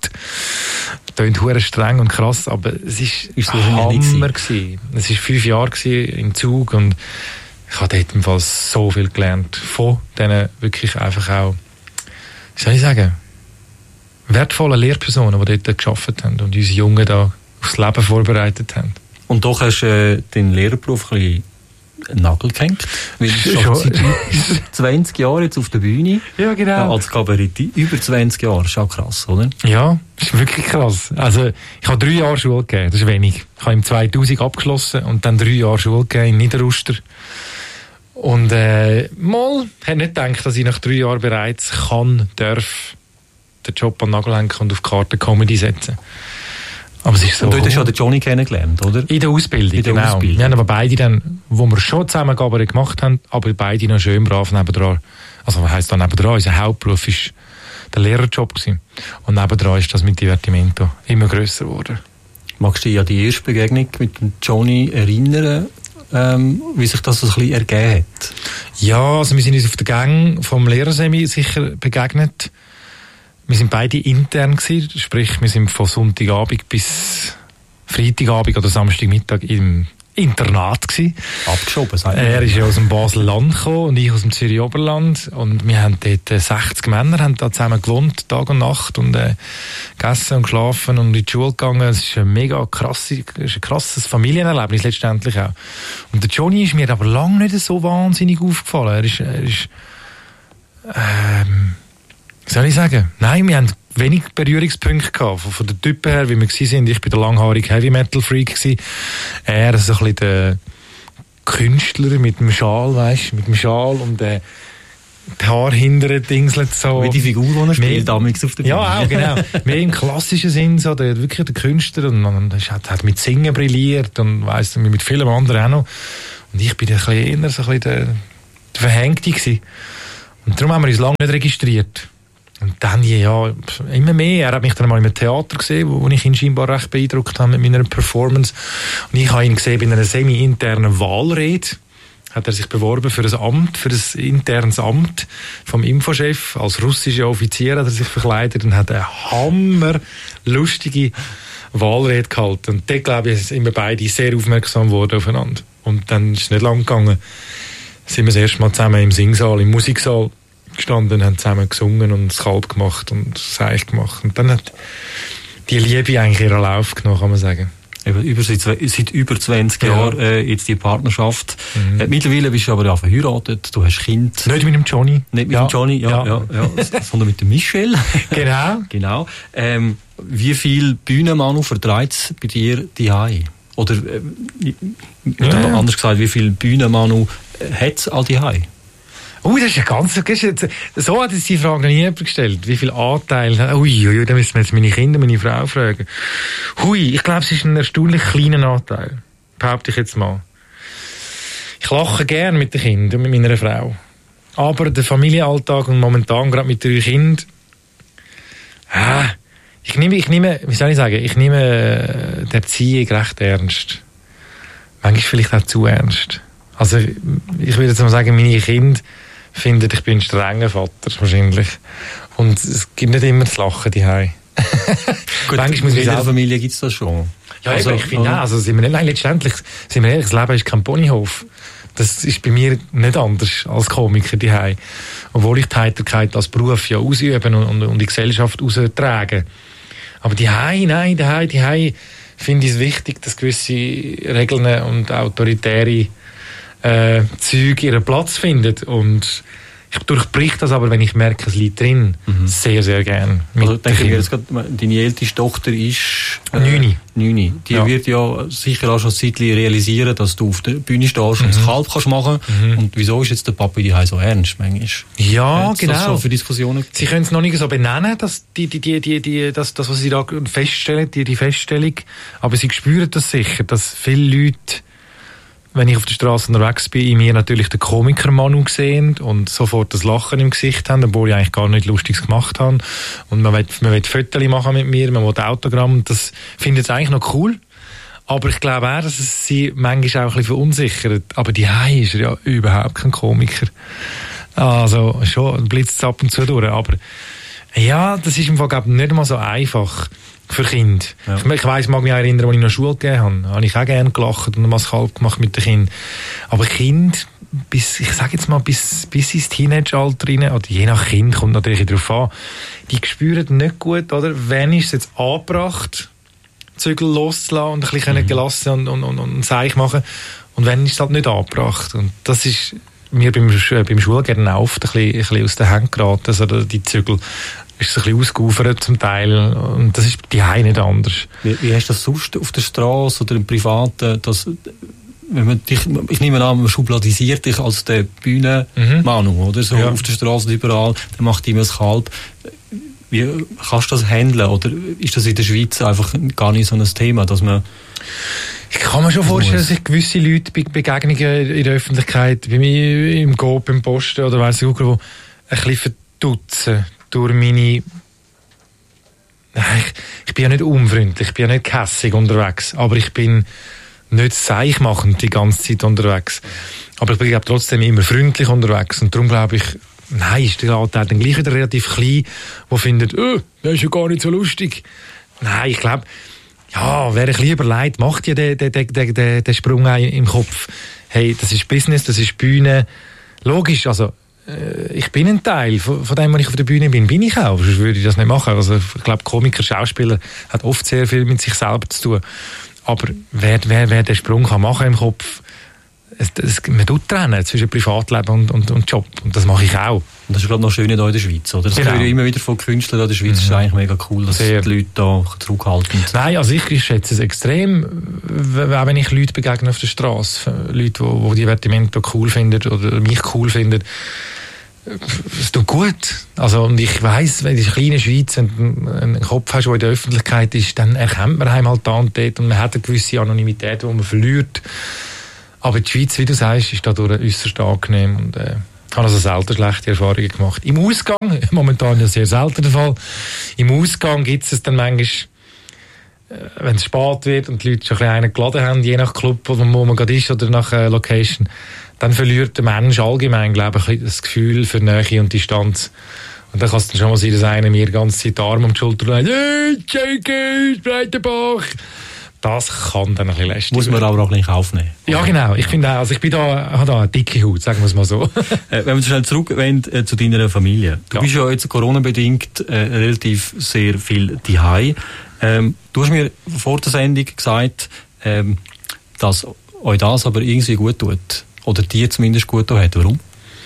Tönt hure streng und krass, aber es ist, ist ein Hammer gewesen. Es war fünf Jahre gewesen im Zug und ich habe dort im Fall so viel gelernt. Von denen wirklich einfach auch, wie soll ich sagen, wertvollen Lehrpersonen, die dort gearbeitet haben und uns Jungen da aufs Leben vorbereitet haben. Und doch hast du äh, deinen Lehrerberuf ein bisschen Nagel gehängt. Weil du schon seit zwanzig Jahren jetzt auf der Bühne. Ja, genau. Ja, als Kabarettist. Über zwanzig Jahre. Das ist auch krass, oder? Ja, das ist wirklich krass. Also, ich habe drei Jahre Schule gegeben. Das ist wenig. Ich habe im zweitausend abgeschlossen und dann drei Jahre Schule gegeben in Niederuster. Und, äh, mal, ich habe nicht gedacht, dass ich nach drei Jahren bereits kann, darf, den Job an den Nagel hängen und auf die Karte Comedy setzen. Aber es ist so. Und dort hast du ja den Johnny kennengelernt, oder? In der Ausbildung, in der genau. Ausbildung. Wir haben aber beide dann, wo wir schon zusammen Kabarett gemacht haben, aber beide noch schön brav nebendran. Also, was heisst da nebendran? Unser Hauptberuf war der Lehrerjob gewesen. Und nebendran ist das mit Divertimento immer grösser geworden. Magst du dich an die erste Begegnung mit dem Johnny erinnern, ähm, wie sich das so ein bisschen ergeben hat? Ja, also wir sind uns auf der Gang vom Lehrersemi sicher begegnet. Wir sind beide intern gewesen, sprich, wir sind von Sonntagabend bis Freitagabend oder Samstagmittag im Internat gewesen. Abgeschoben, sagt Er ist ja aus dem Basel-Land gekommen und ich aus dem Zürich-Oberland. Und wir haben dort äh, sechzig Männer, haben da zusammen gewohnt, Tag und Nacht, und äh, gegessen und geschlafen und in die Schule gegangen. Es ist ein mega krasse, ist ein krasses Familienerlebnis letztendlich auch. Und der Johnny ist mir aber lange nicht so wahnsinnig aufgefallen. Er ist, er ist ähm, wie soll ich sagen? Nein, wir haben wenig Berührungspunkte gehabt. Von, von den Typen her, wie wir waren. Ich war der langhaarige Heavy-Metal-Freak gewesen. Er so ein bisschen der Künstler mit dem Schal, weisst, mit dem Schal und äh, die Haare hinterher dingselt so. Wie die Figur, die er spielt, damals auf der Bühne. Ja, auch, genau. Mehr im klassischen Sinn, so, der, wirklich der Künstler, und, und hat, hat mit Singen brilliert und weiss, mit vielen anderen auch noch. Und ich bin ein bisschen eher so ein bisschen der, der Verhängte gewesen. Und darum haben wir uns lange nicht registriert. Und dann, ja, immer mehr. Er hat mich dann mal im Theater gesehen, wo, wo ich ihn scheinbar recht beeindruckt habe mit meiner Performance. Und ich habe ihn gesehen bei einer semi-internen Wahlrede. Hat er sich beworben für ein Amt, für ein internes Amt vom Infochef. Als russischer Offizier hat er sich verkleidet und hat eine hammerlustige Wahlrede gehalten. Und dort, glaube ich, sind wir beide sehr aufmerksam geworden aufeinander. Und dann ist es nicht lang gegangen. Sind wir das erste Mal zusammen im Singsaal, im Musiksaal gestanden, haben zusammen gesungen und das Kalb gemacht und das Eich gemacht. Und dann hat die Liebe eigentlich ihren Lauf genommen, kann man sagen. Über, seit, seit über zwanzig ja. Jahren äh, jetzt die Partnerschaft. Mhm. Äh, mittlerweile bist du aber ja verheiratet, du hast Kind. Nicht mit dem Johnny. Nicht mit ja. dem Johnny, ja, ja. ja, ja sondern mit dem Michel. Genau. genau. Ähm, wie viel Bühnenmanu vertreibt es bei dir daheim? Oder äh, ja, ja. anders gesagt, wie viel Bühnenmanu hat es all daheim? Oh, das ist ja ganz, so hat es die Frage noch nie jemand gestellt. Wie viel Anteil, ui, ui, da müssen wir jetzt meine Kinder, meine Frau fragen. Hui, ich glaube, es ist ein erstaunlich kleiner Anteil. Behaupte ich jetzt mal. Ich lache gern mit den Kindern, mit meiner Frau. Aber der Familienalltag und momentan gerade mit drei Kindern, ah, ich nehme, ich nehme, wie soll ich sagen, ich nehme die Erziehung recht ernst. Manchmal vielleicht auch zu ernst. Also, ich würde jetzt mal sagen, meine Kinder finden, ich bin ein strenger Vater, wahrscheinlich. Und es gibt nicht immer das Lachen daheim. Gut, in jeder Familie gibt es das schon. Ja, also, ich finde auch, also sind wir nicht, nein, letztendlich, sind wir ehrlich, das Leben ist kein Ponyhof. Das ist bei mir nicht anders als Komiker daheim. Obwohl ich die Heiterkeit als Beruf ja ausüben und, und, und in die Gesellschaft austragen. Aber daheim, nein, daheim, daheim finde ich es wichtig, dass gewisse Regeln und autoritäre Äh, Zeug ihren Platz findet. Und ich durchbrich das aber, wenn ich merke, es liegt drin, mhm. sehr, sehr gern. Also denke ich jetzt gerade, deine älteste Tochter ist äh, Neuni. Neuni. Die ja. wird ja sicher auch schon ein Zeitchen realisieren, dass du auf der Bühne stehst mhm. und das Kalb kannst machen. Mhm. Und wieso ist jetzt der Papi die so ernst manchmal? Ja, Hat's genau. Das schon für Diskussionen? Sie können es noch nicht so benennen, dass die, die, die, die, die, das, das, was sie da feststellen, die, die Feststellung. Aber sie spüren das sicher, dass viele Leute, wenn ich auf der Straße unterwegs bin, in mir natürlich den Komiker-Manu sehen und sofort das Lachen im Gesicht haben, obwohl ich eigentlich gar nicht Lustiges gemacht habe. Und man will, man will Fotos machen mit mir, man will Autogramm. Das finde ich eigentlich noch cool. Aber ich glaube auch, dass es sie manchmal auch ein bisschen verunsichert. Aber die Hai ist ja überhaupt kein Komiker. Also schon blitzt es ab und zu durch. Aber ja, das ist im Fall, glaube ich, nicht mal so einfach für Kinder. Ja. Ich, ich weiss, mag mich auch erinnern, als ich noch Schule gegeben habe, habe ich auch gerne gelacht und mal das Kalb gemacht mit den Kindern. Aber Kind, bis, ich sage jetzt mal, bis, bis ins Teenageralter rein, oder je nach Kind, kommt natürlich darauf an, die spüren nicht gut, oder? Wann ist es jetzt angebracht, Zügel loszulassen und ein bisschen mhm. gelassen und, und, und, und Seich machen, und wann ist es halt nicht angebracht. Und das ist mir beim, beim Schulgehen oft ein bisschen, ein bisschen aus den Händen geraten, also die Zügel. Ist es ein bisschen ausgeufert zum Teil. Und das ist die Hause nicht anders. Wie, wie hast du das sonst auf der Straße oder im Privaten? Dass, wenn man dich, ich nehme an, man schubladisiert dich als der Bühnenmanu, mhm. oder? So ja. Auf der Straße überall, der macht immer das Kalb. Wie kannst du das handeln? Oder ist das in der Schweiz einfach gar nicht so ein Thema, dass man... Ich kann mir schon vorstellen, dass ich gewisse Leute bei Begegnungen in der Öffentlichkeit, bei mir im Coop, im Posten oder weiss ich auch, wo ein bisschen verdutzen durch meine... Ich, ich bin ja nicht unfreundlich, ich bin ja nicht kässig unterwegs, aber ich bin nicht seichmachend die ganze Zeit unterwegs. Aber ich bin glaube, trotzdem immer freundlich unterwegs und darum glaube ich, nein, ist der Anteil dann gleich wieder relativ klein, der findet, oh, das ist ja gar nicht so lustig. Nein, ich glaube, ja, wer ein bisschen überlegt, macht ja den, den, den, den, den Sprung im Kopf. Hey, das ist Business, das ist Bühne. Logisch, also ich bin ein Teil von, von dem, wenn ich auf der Bühne bin, bin ich auch, sonst würde ich das nicht machen. Also ich glaube, Komiker, Schauspieler hat oft sehr viel mit sich selber zu tun. Aber wer, wer, wer den Sprung kann machen im Kopf, es, es, man tut trennen zwischen Privatleben und, und, und Job. Und das mache ich auch. Und das ist, glaube ich, noch schön hier in der Schweiz, oder? Das genau. höre ich immer wieder von Künstlern in der Schweiz. Das mhm. ist eigentlich mega cool, dass sehr. Die Leute da zurückhalten. Nein, also ich, ich schätze es extrem, auch wenn ich Leute begegne auf der Straße. Leute, die, die Divertimento cool finden oder mich cool finden. es tut gut. Also, und ich weiss, wenn du in der kleinen Schweiz einen, einen Kopf hast, der in der Öffentlichkeit ist, dann erkennt man einem halt da und dort und man hat eine gewisse Anonymität, die man verliert. Aber die Schweiz, wie du sagst, ist dadurch äußerst angenehm und äh, ich habe also selten schlechte Erfahrungen gemacht. Im Ausgang, momentan ja sehr selten der Fall, im Ausgang gibt es dann manchmal, äh, wenn es spät wird und die Leute schon ein bisschen einen geladen haben, je nach Club, wo man gerade ist oder nach äh, Location, dann verliert der Mensch allgemein, glaube ich, das Gefühl für Nähe und Distanz. Und dann kann es dann schon mal sein, dass einer mir die ganze Zeit den Arm um die Schulter legt, «Hey, Jenkins, Breitenbach!» Das kann dann ein bisschen lästig Muss man aber auch gleich aufnehmen. Ja, genau. Ich finde auch, also ich bin da, habe da eine dicke Haut, sagen wir es mal so. äh, wenn wir schnell zurückwenden äh, zu deiner Familie. Du ja. bist ja jetzt Corona-bedingt äh, relativ sehr viel daheim. Ähm, du hast mir vor der Sendung gesagt, ähm, dass euch das aber irgendwie gut tut. Oder dir zumindest gut tut. Warum?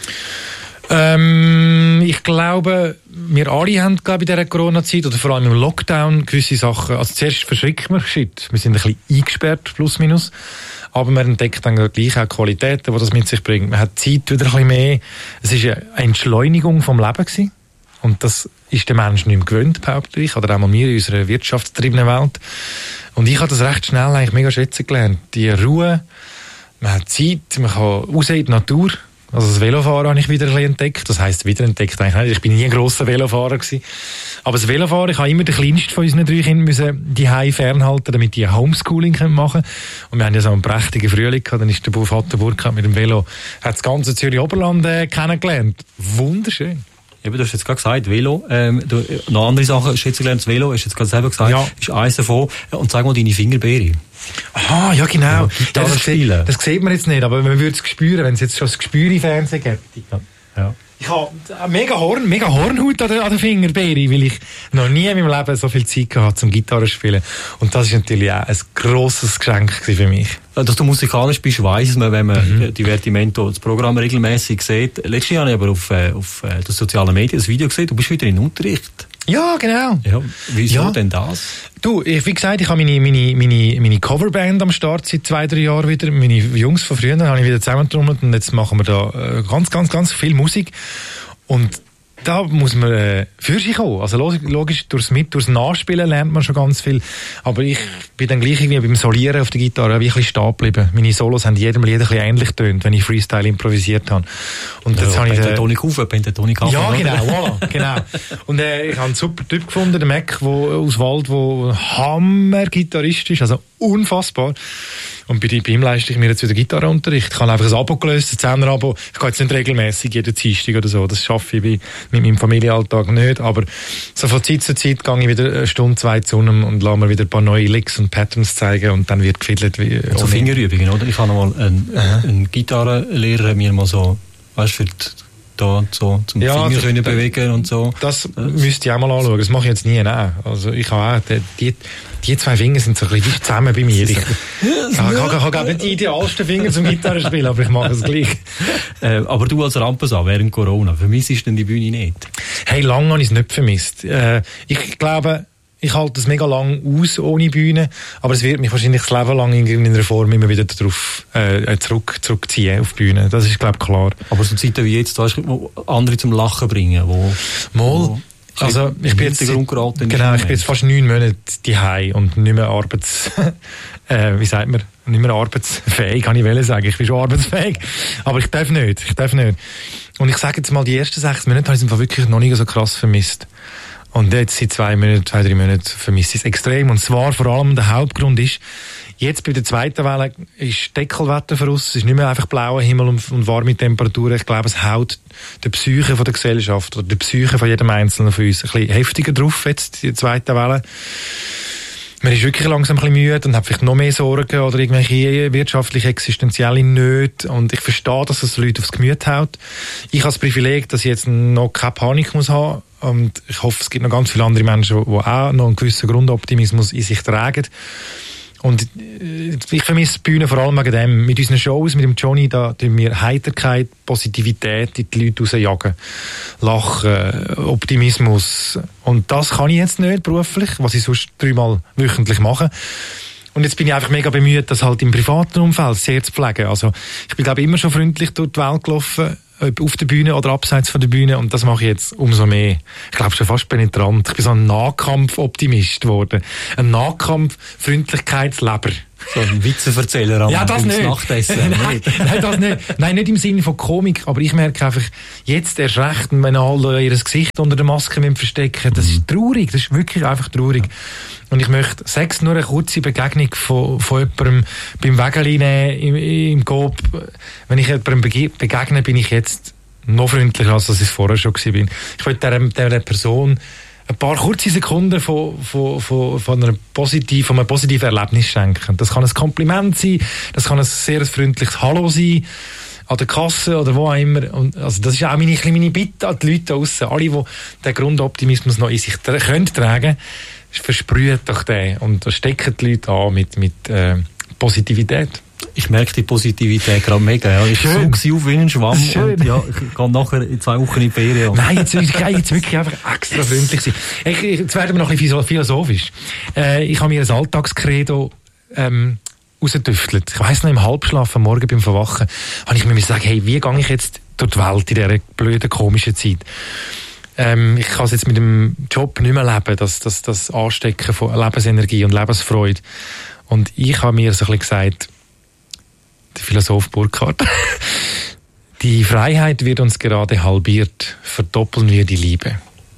Ähm, ich glaube, wir alle haben, glaube ich, in dieser Corona-Zeit, oder vor allem im Lockdown, gewisse Sachen, also zuerst verschreckt man, shit, wir sind ein bisschen eingesperrt, plus minus, aber man entdeckt dann gleich auch Qualitäten, die das mit sich bringt. Man hat Zeit wieder ein bisschen mehr. Es war eine Entschleunigung vom Leben gewesen. Und das ist der Mensch nicht mehr gewöhnt, behaupte ich, oder auch mal wir in unserer wirtschaftsgetriebenen Welt. Und ich habe das recht schnell eigentlich mega schätzen gelernt. Die Ruhe, man hat Zeit, man kann raus in die Natur. Also das Velofahren habe ich wieder ein bisschen entdeckt. Das heisst, wieder entdeckt eigentlich nicht. Ich bin nie ein grosser Velofahrer gewesen. Aber das Velofahren, ich habe immer den kleinsten von unseren drei Kindern müssen die Hause fernhalten, damit die Homeschooling machen können. Und wir haben ja so einen prächtigen Frühling gehabt. Dann ist der Vater Burkhardt mit dem Velo, hat das ganze Zürich-Oberland äh, kennengelernt. Wunderschön. Eben, du hast jetzt gerade gesagt, Velo. Ähm, du, noch andere Sachen schätzen gelernt. Das Velo, hast du jetzt gerade selber gesagt, ja. ist eins davon. Und sag mal deine Fingerbeere. Aha, ja genau. Ja, das, das, das sieht man jetzt nicht, aber man würde es spüren, wenn es jetzt schon das Gespür im Fernsehen gibt. Ja. Ja. Ich habe mega Horn, mega Hornhaut an der, an der Fingerbeere, weil ich noch nie in meinem Leben so viel Zeit hatte zum Gitarre spielen. Und das ist natürlich auch ein grosses Geschenk für mich. Dass du musikalisch bist, weiss man, wenn man mhm. Divertimento, das Programm regelmäßig sieht. Letztes Jahr habe ich aber auf, auf den sozialen Medien das Video gesehen, du bist wieder in Unterricht. Ja, genau. Ja, wieso ja. denn das? Du, ich, wie gesagt, ich habe meine, meine, meine, meine Coverband am Start seit zwei, drei Jahren wieder. Meine Jungs von früher habe ich wieder zusammengetrommelt und jetzt machen wir da äh, ganz, ganz, ganz viel Musik. Und da muss man äh, für sich kommen. Also logisch, durchs Mit, durchs Nachspielen lernt man schon ganz viel. Aber ich bin dann gleich irgendwie beim Solieren auf der Gitarre wie ein bisschen stehen geblieben. Meine Solos haben jedem Lied ein bisschen ähnlich getönt, wenn ich Freestyle improvisiert habe. Und ja, jetzt habe ich Pentatonik auf, Pentatonik ab. Ja, genau, voilà, genau. Und äh, ich habe einen super Typ gefunden, den Mac, wo, aus Wald, der Hammer-Gitarrist ist, also unfassbar. Und bei, bei ihm leiste ich mir jetzt wieder Gitarrenunterricht. Ich habe einfach ein Abo gelöst, ein Zehner-Abo. Ich gehe jetzt nicht regelmäßig jeden Dienstag oder so. Das schaffe ich bei, mit meinem Familienalltag nicht. Aber so von Zeit zu Zeit gehe ich wieder eine Stunde, zwei zu ihm und lasse mir wieder ein paar neue Licks und Patterns zeigen und dann wird gefiddelt. Wie, so Fingerübungen, oder? Ich habe noch mal einen, uh-huh. einen Gitarrenlehrer mir mal so, weißt du, für die, da so zum ja, Finger das, können bewegen und so. Das, das müsste ich auch mal anschauen. Das mache ich jetzt nie. Nein. Also ich habe auch, die, die zwei Finger sind so ein bisschen zusammen bei mir. Ich, ich habe, habe gar nicht die idealsten Finger zum Gitarrespielen, aber ich mache es gleich. Äh, aber du als Rampensau während Corona, vermisst du denn die Bühne nicht? Hey, lange habe ich es nicht vermisst. Äh, ich glaube, ich halte es mega lang aus ohne Bühne, aber es wird mich wahrscheinlich das Leben lang in irgendeiner Form immer wieder darauf äh, zurück, zurückziehen auf die Bühne. Das ist, glaube ich, klar. Aber so Zeiten wie jetzt, weißt du, andere zum Lachen bringen, wo... Mal. Wo also ich bin jetzt genau, ich bin jetzt fast neun Monate daheim und nicht mehr arbeits, äh, wie sagt man, nicht mehr arbeitsfähig, kann ich wollen sagen. Ich bin schon arbeitsfähig, aber ich darf nicht, ich darf nicht. Und ich sage jetzt mal, die ersten sechs Monate habe ich es wirklich noch nicht so krass vermisst. Und jetzt seit zwei Monaten, zwei, drei Monaten vermisse ich es extrem. Und zwar vor allem der Hauptgrund ist, jetzt bei der zweiten Welle ist Deckelwetter für uns. Es ist nicht mehr einfach blauer Himmel und, und warme Temperaturen. Ich glaube, es haut der Psyche von der Gesellschaft oder der Psyche von jedem Einzelnen von uns ein bisschen heftiger drauf, jetzt die zweite Welle. Man ist wirklich langsam ein bisschen müde und hat vielleicht noch mehr Sorgen oder irgendwelche wirtschaftlich existenzielle Nöte. Und ich verstehe, dass das Leute aufs Gemüt haut. Ich habe das Privileg, dass ich jetzt noch keine Panik muss haben. Und ich hoffe, es gibt noch ganz viele andere Menschen, die auch noch einen gewissen Grundoptimismus in sich tragen. Und ich vermisse die Bühne vor allem wegen dem. Mit unseren Shows, mit dem Johnny, da tun wir Heiterkeit, Positivität in die Leute rausjagen. Lachen, Optimismus. Und das kann ich jetzt nicht beruflich, was ich sonst dreimal wöchentlich mache. Und jetzt bin ich einfach mega bemüht, das halt im privaten Umfeld sehr zu pflegen. Also ich bin, glaube ich, immer schon freundlich durch die Welt gelaufen. ob auf der Bühne oder abseits von der Bühne, und das mache ich jetzt umso mehr. Ich glaube schon fast penetrant. Ich bin so ein Nahkampf-Optimist geworden. Ein Nahkampf-Freundlichkeitsleber. So ein Witzeverzähler am ja, das nicht. Nachtessen. nein, nein, das nicht. Nein, nicht im Sinne von Komik, aber ich merke einfach, jetzt erst recht, wenn alle ihr Gesicht unter der Maske verstecken, das ist traurig, das ist wirklich einfach traurig. Und ich möchte, sechs nur eine kurze Begegnung von, von jemandem beim Wägeli nehmen, im, im Coop. Wenn ich jemandem begegne, bin ich jetzt noch freundlicher, als ich vorher schon war. Ich will dieser, dieser Person ein paar kurze Sekunden von, von, von, von, einer positiv, von einem positiven Erlebnis schenken. Das kann ein Kompliment sein, das kann ein sehr freundliches Hallo sein, an der Kasse oder wo auch immer. Und also das ist auch meine, meine Bitte an die Leute da draussen. Alle, die den Grundoptimismus noch in sich tra- können tragen, versprüht doch den und stecken die Leute an mit, mit äh, Positivität. Ich merke die Positivität gerade mega. Ja. Ich Schön. suche auf wie ein Schwamm Schön. und ja, ich gehe nachher in zwei Wochen in die Ferien. Nein, jetzt, ich kann jetzt wirklich einfach extra freundlich sein. Ich, ich, jetzt werden wir noch ein bisschen philosophisch. Äh, ich habe mir ein Alltagskredo ähm, rausgetüftelt. Ich weiss noch, im Halbschlaf am Morgen beim Verwachen habe ich mir gesagt, hey, wie gehe ich jetzt durch die Welt in dieser blöden, komischen Zeit? Ähm, ich kann es jetzt mit dem Job nicht mehr leben, das, das, das Anstecken von Lebensenergie und Lebensfreude. Und ich habe mir so ein bisschen gesagt, der Philosoph Burckhardt, die Freiheit wird uns gerade halbiert, verdoppeln wir die Liebe.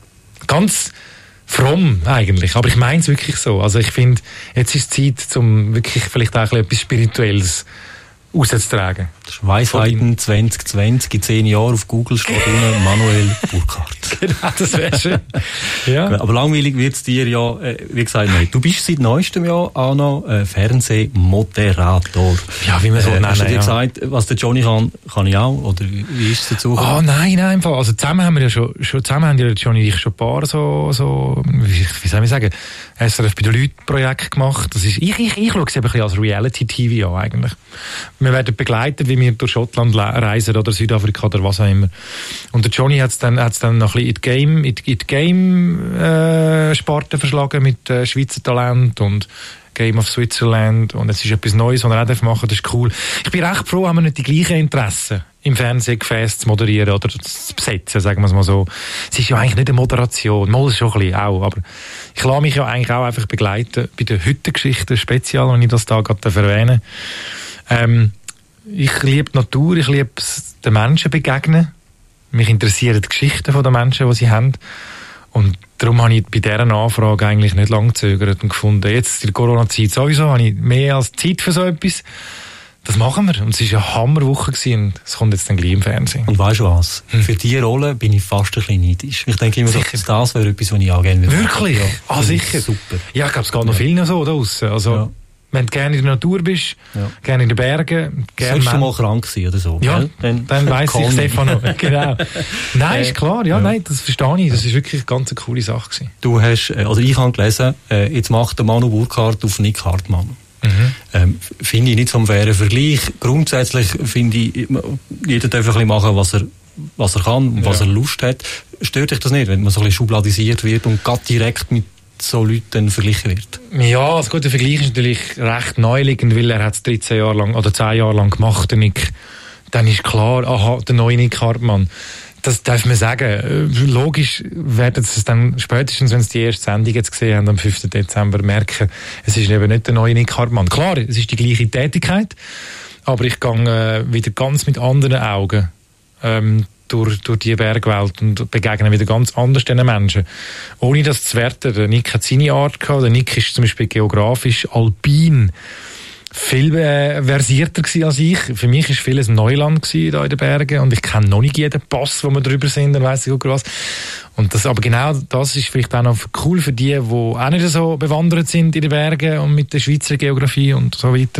Ganz fromm eigentlich, aber ich meine es wirklich so. Also ich finde, jetzt ist Zeit, um wirklich vielleicht auch etwas Spirituelles rauszutragen. Das ist Weisheiten zwanzig zwanzig, in zehn Jahren auf Google steht unten Manuel Burckhardt. Genau, das wäre schön. Ja. Aber langweilig wird es dir ja, äh, wie gesagt, nicht. Du bist seit neuestem Jahr auch noch äh, Fernsehmoderator. Ja, wie man so äh, nennen, hast du dir ja. gesagt, was der Johnny kann, kann ich auch? Oder wie ist es dazu gekommen? Oh nein, nein, einfach. Also zusammen haben wir ja schon, schon zusammen haben ja Johnny und ich schon ein paar so, so, wie, wie soll ich sagen, S R F bei den Leuten Projekt gemacht. Das ist, ich, ich, ich schaue es eben ein bisschen als Reality-T V an, eigentlich. Wir werden begleitet, wie wir durch Schottland reisen oder Südafrika oder was auch immer. Und der Johnny hat es dann, hat's dann noch ein bisschen in die Game, in die, in die Game, äh, Sparte verschlagen mit äh, Schweizer Talent und Game of Switzerland, und es ist etwas Neues, was er auch machen darf, das ist cool. Ich bin recht froh, haben wir nicht die gleichen Interessen im Fernsehgefäß zu moderieren oder zu besetzen, sagen wir es mal so. Es ist ja eigentlich nicht eine Moderation, mal schon ein bisschen auch, aber ich lasse mich ja eigentlich auch einfach begleiten bei der Hüttengeschichte speziell, wenn ich das da gerade erwähne. Ähm, ich liebe die Natur, ich liebe es, den Menschen begegnen. Mich interessieren die Geschichten der Menschen, die sie haben. Und darum habe ich bei dieser Anfrage eigentlich nicht lange gezögert und gefunden, jetzt in der Corona-Zeit sowieso habe ich mehr als Zeit für so etwas. Das machen wir. Und es war eine Hammerwoche gewesen, und es kommt jetzt dann gleich im Fernsehen. Und weißt du was? Hm. Für diese Rolle bin ich fast ein bisschen neidisch. Ich denke immer, Sicher. dass das wäre etwas, was ich auch gerne würde. Wirklich? Ja. Ah, sicher. Super. Ja, ich glaube, es geht noch vielen so da draussen. Also, Ja. wenn du gerne in der Natur bist, Ja. gerne in den Bergen, gerne... Sollst du mal krank sein oder so? Ja, gell? dann, dann weiss ich, Stefano. Genau. Nein, ist klar, ja, ja. nein, das verstehe ich. Das ist wirklich eine ganz coole Sache gewesen. Du hast, äh, also ich habe gelesen, äh, jetzt macht der Manu Burckhardt auf Nick Hartmann. Mhm. Ähm, finde ich nicht so einen fairen Vergleich. Grundsätzlich finde ich, jeder darf ein bisschen machen, was er, was er kann und Ja. was er Lust hat. Stört dich das nicht, wenn man so ein bisschen schubladisiert wird und gerade direkt mit so Leuten verglichen wird? Ja, das gute Vergleich ist natürlich recht neuliegend, weil er hat es dreizehn Jahre lang oder zehn Jahre lang gemacht, der Nick. Dann ist klar, aha, der neue Nick Hartmann. Das darf man sagen. Logisch werden sie es dann spätestens, wenn sie die erste Sendung jetzt gesehen haben, am fünften Dezember, merken, es ist eben nicht der neue Nick Hartmann. Klar, es ist die gleiche Tätigkeit, aber ich gehe äh, wieder ganz mit anderen Augen ähm, durch, durch die Bergwelt und begegne wieder ganz anders den Menschen. Ohne das zu werten, der Nick hat seine Art gehabt. Der Nick ist zum Beispiel geografisch alpin viel äh, versierter gewesen als ich. Für mich war vieles Neuland gewesen, da in den Bergen, und ich kenne noch nicht jeden Pass, wo wir drüber sind, dann weiss ich auch was. Und das, aber genau das ist vielleicht auch noch cool für die, die auch nicht so bewandert sind in den Bergen und mit der Schweizer Geografie und so weiter.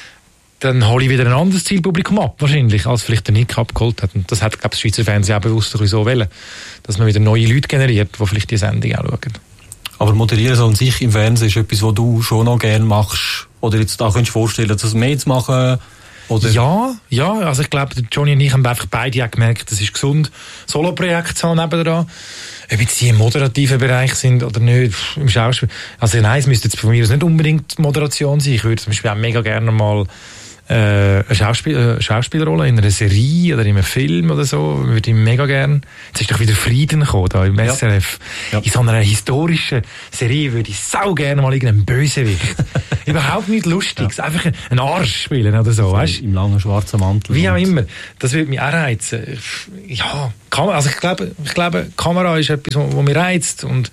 Dann hole ich wieder ein anderes Zielpublikum ab, wahrscheinlich, als vielleicht der Nick abgeholt hat. Und das hat, glaube ich, das Schweizer Fernsehen auch bewusst ein bisschen so wollen, dass man wieder neue Leute generiert, die vielleicht die Sendung auch schauen. Aber moderieren so an sich im Fernsehen ist etwas, was du schon noch gerne machst? Oder jetzt da könntest du dir vorstellen, das mehr zu machen? Oder? Ja, ja, also ich glaube, Johnny und ich haben einfach beide auch gemerkt, es ist gesund, Solo-Projekte zu haben nebendran. Ob jetzt die im moderativen Bereich sind oder nicht, im Schauspiel. Also nein, es müsste jetzt von mir aus nicht unbedingt Moderation sein. Ich würde zum Beispiel auch mega gerne mal äh, eine, Schauspiel- eine Schauspielrolle in einer Serie oder in einem Film oder so, würde ich mega gern. Jetzt ist doch wieder Frieden gekommen, da im ja. S R F. Ja. In so einer historischen Serie würde ich sau gerne mal irgendeinen Bösewicht. Überhaupt nichts Lustiges, ja. einfach einen Arsch spielen oder so, weißt? Im langen schwarzen Mantel. Wie auch immer. Das würde mich auch reizen. Ja, Kam- also ich glaube, ich glaube, Kamera ist etwas, was mich reizt, und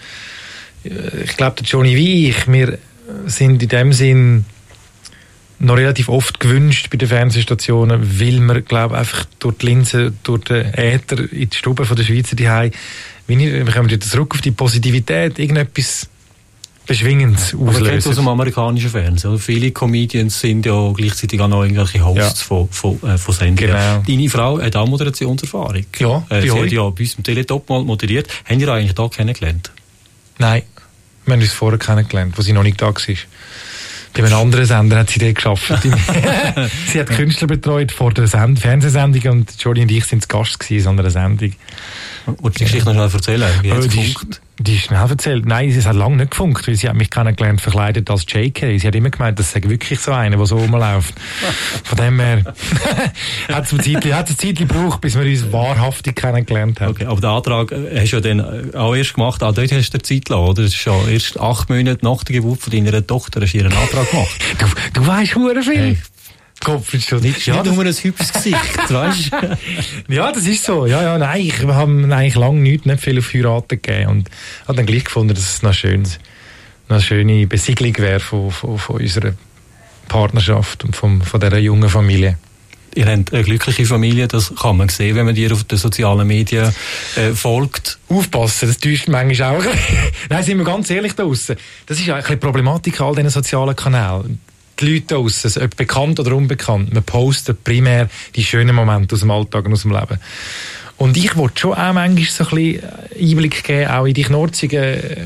ich glaube, der Johnny wie ich, wir sind in dem Sinn noch relativ oft gewünscht bei den Fernsehstationen, weil wir, glaube einfach durch die Linse, durch den Äther in die Stube von der Schweizer Zuhause, wir kommen wieder zurück auf die Positivität, irgendetwas Beschwingendes auslösen. Aber kennt aus dem amerikanischen Fernsehen. Also viele Comedians sind ja gleichzeitig auch noch irgendwelche Hosts ja. von, von, äh, von Sendungen. Genau. Deine Frau hat auch Moderationserfahrung. Ja, äh, Sie hat ja bei uns im Teletop mal moderiert. Haben Sie eigentlich da kennengelernt? Nein, wir haben uns vorher kennengelernt, wo sie noch nicht da war. Bei einem anderen Sender hat sie dort gearbeitet. Sie hat Künstler betreut vor der Send- Fernsehsendung, und Johnny und ich sind zu Gast gewesen in so einer Sendung. Wolltest du die Geschichte noch schnell erzählen? Wie hat es gefunkt? Die ist schnell erzählt. Nein, es hat lange nicht gefunkt, weil sie hat mich kennengelernt verkleidet als J K. Sie hat immer gemeint, das sei wirklich so einer, der so rumläuft. Von dem her hat es ein Zeitchen gebraucht, bis wir uns wahrhaftig kennengelernt haben. Okay, aber den Antrag hast du ja dann auch erst gemacht, auch dort hast du dir Zeit gelassen, oder? Das ist schon erst acht Monate nach der Geburt von deiner Tochter hast du ihren Antrag gemacht. du, du weisst verdammt viel. Hey. Kopf ist schon nicht, ja, nur ein hübsches Gesicht, weißt du? Ja, das ist so. Ja, ja, nein, ich, wir haben eigentlich lange nicht, nicht viel auf Heiraten gegeben, und habe dann gleich gefunden, dass es noch, schön, noch eine schöne Besiegelung wäre von, von, von unserer Partnerschaft und von, von dieser jungen Familie. Ihr habt eine glückliche Familie, das kann man sehen, wenn man dir auf den sozialen Medien äh, folgt. Aufpassen, das täuscht manchmal auch. Nein, sind wir ganz ehrlich da draussen. Das ist eigentlich die Problematik all diesen sozialen Kanälen. Die Leute da draussen, ob bekannt oder unbekannt, man postet primär die schönen Momente aus dem Alltag und aus dem Leben. Und ich wollte schon auch manchmal so ein bisschen Einblick geben, auch in die knorzigen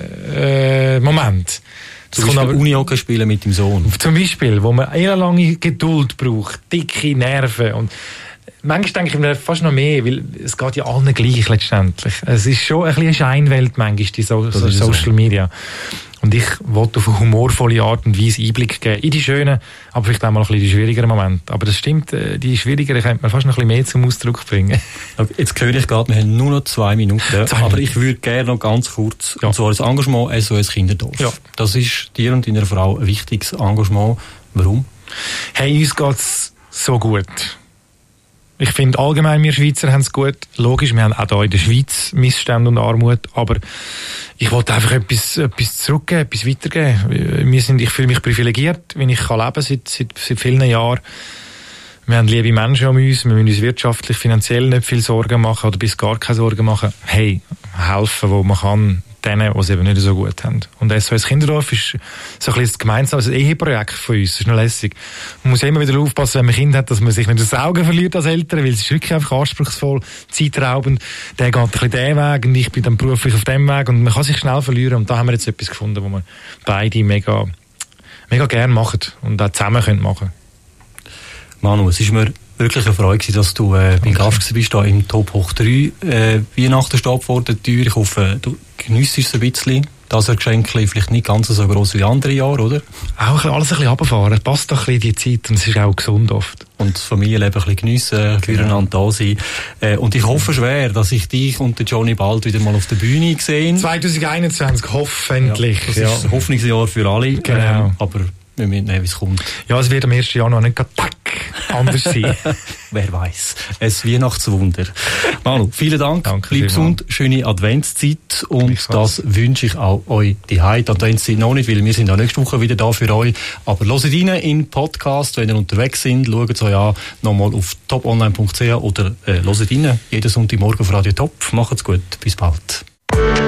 äh, Momente. Zum Beispiel Unihockey spielen mit dem Sohn. Zum Beispiel, wo man eine lange Geduld braucht, dicke Nerven, und manchmal denke ich mir fast noch mehr, weil es geht ja allen gleich letztendlich. Es ist schon ein bisschen eine Scheinwelt manchmal, die so, so Social so. Media. Und ich wollte auf eine humorvolle Art und Weise Einblick geben in die schönen, aber vielleicht auch mal ein bisschen die schwierigeren Momente. Aber das stimmt, die schwierigeren könnte man fast noch ein bisschen mehr zum Ausdruck bringen. Okay, jetzt höre ich gerade, wir haben nur noch zwei Minuten, zwei aber Minuten. Ich würde gerne noch ganz kurz, ja. und zwar das Engagement S O S Kinderdorf. Ja. Das ist dir und deiner Frau ein wichtiges Engagement. Warum? Hey, uns geht's so gut. Ich finde allgemein, wir Schweizer haben es gut. Logisch, wir haben auch hier in der Schweiz Missstände und Armut, aber ich wollte einfach etwas, etwas zurückgeben, etwas weitergeben. Wir sind, ich fühle mich privilegiert, wenn ich kann leben seit, seit, seit vielen Jahren. Wir haben liebe Menschen um uns, wir müssen uns wirtschaftlich, finanziell nicht viel Sorgen machen oder bis gar keine Sorgen machen. Hey, helfen, wo man kann, denen, die es eben nicht so gut haben. Und S O S Kinderdorf ist so ein bisschen gemeinsam ein Eheprojekt von uns. Das ist noch lässig. Man muss immer wieder aufpassen, wenn man Kinder hat, dass man sich nicht aus den Augen verliert als Eltern, weil es ist wirklich einfach anspruchsvoll, zeitraubend. Der geht ein bisschen den Weg und ich bin dann beruflich auf dem Weg, und man kann sich schnell verlieren. Und da haben wir jetzt etwas gefunden, wo wir beide mega, mega gerne machen und auch zusammen können machen. Manu, es ist mir wirklich eine Freude, dass du äh, beim Gast bist, da im Top Hoch drei. Äh, Weihnachten steht vor der Tür. Ich hoffe, du geniesst es ein bisschen. Das Geschenk vielleicht nicht ganz so gross wie andere Jahre, oder? Auch alles ein bisschen runterfahren. Es passt doch ein bisschen die Zeit, und es ist auch gesund oft. Und das Familienleben ein bisschen geniessen, füreinander da sein. Äh, und ich hoffe schwer, dass ich dich und den Johnny bald wieder mal auf der Bühne sehe. zwanzig einundzwanzig, hoffentlich. Ja, das ja. ist ein Hoffnungsjahr für alle. Genau. Ähm, aber wir müssen nehmen, wie es kommt. Ja, es wird am ersten Januar nicht tack anders sein. Wer weiß. Ein Weihnachtswunder. Manu, vielen Dank. Danke, Bleib gesund, schöne Adventszeit, und das wünsche ich auch euch die Heide. Adventszeit noch nicht, weil wir sind auch nächste Woche wieder da für euch. Aber hört rein in den Podcast, wenn ihr unterwegs seid. Schaut es euch an, nochmal auf top online punkt c h oder äh, hört rein jeden Sonntagmorgen auf Radio Top. Macht's gut. Bis bald.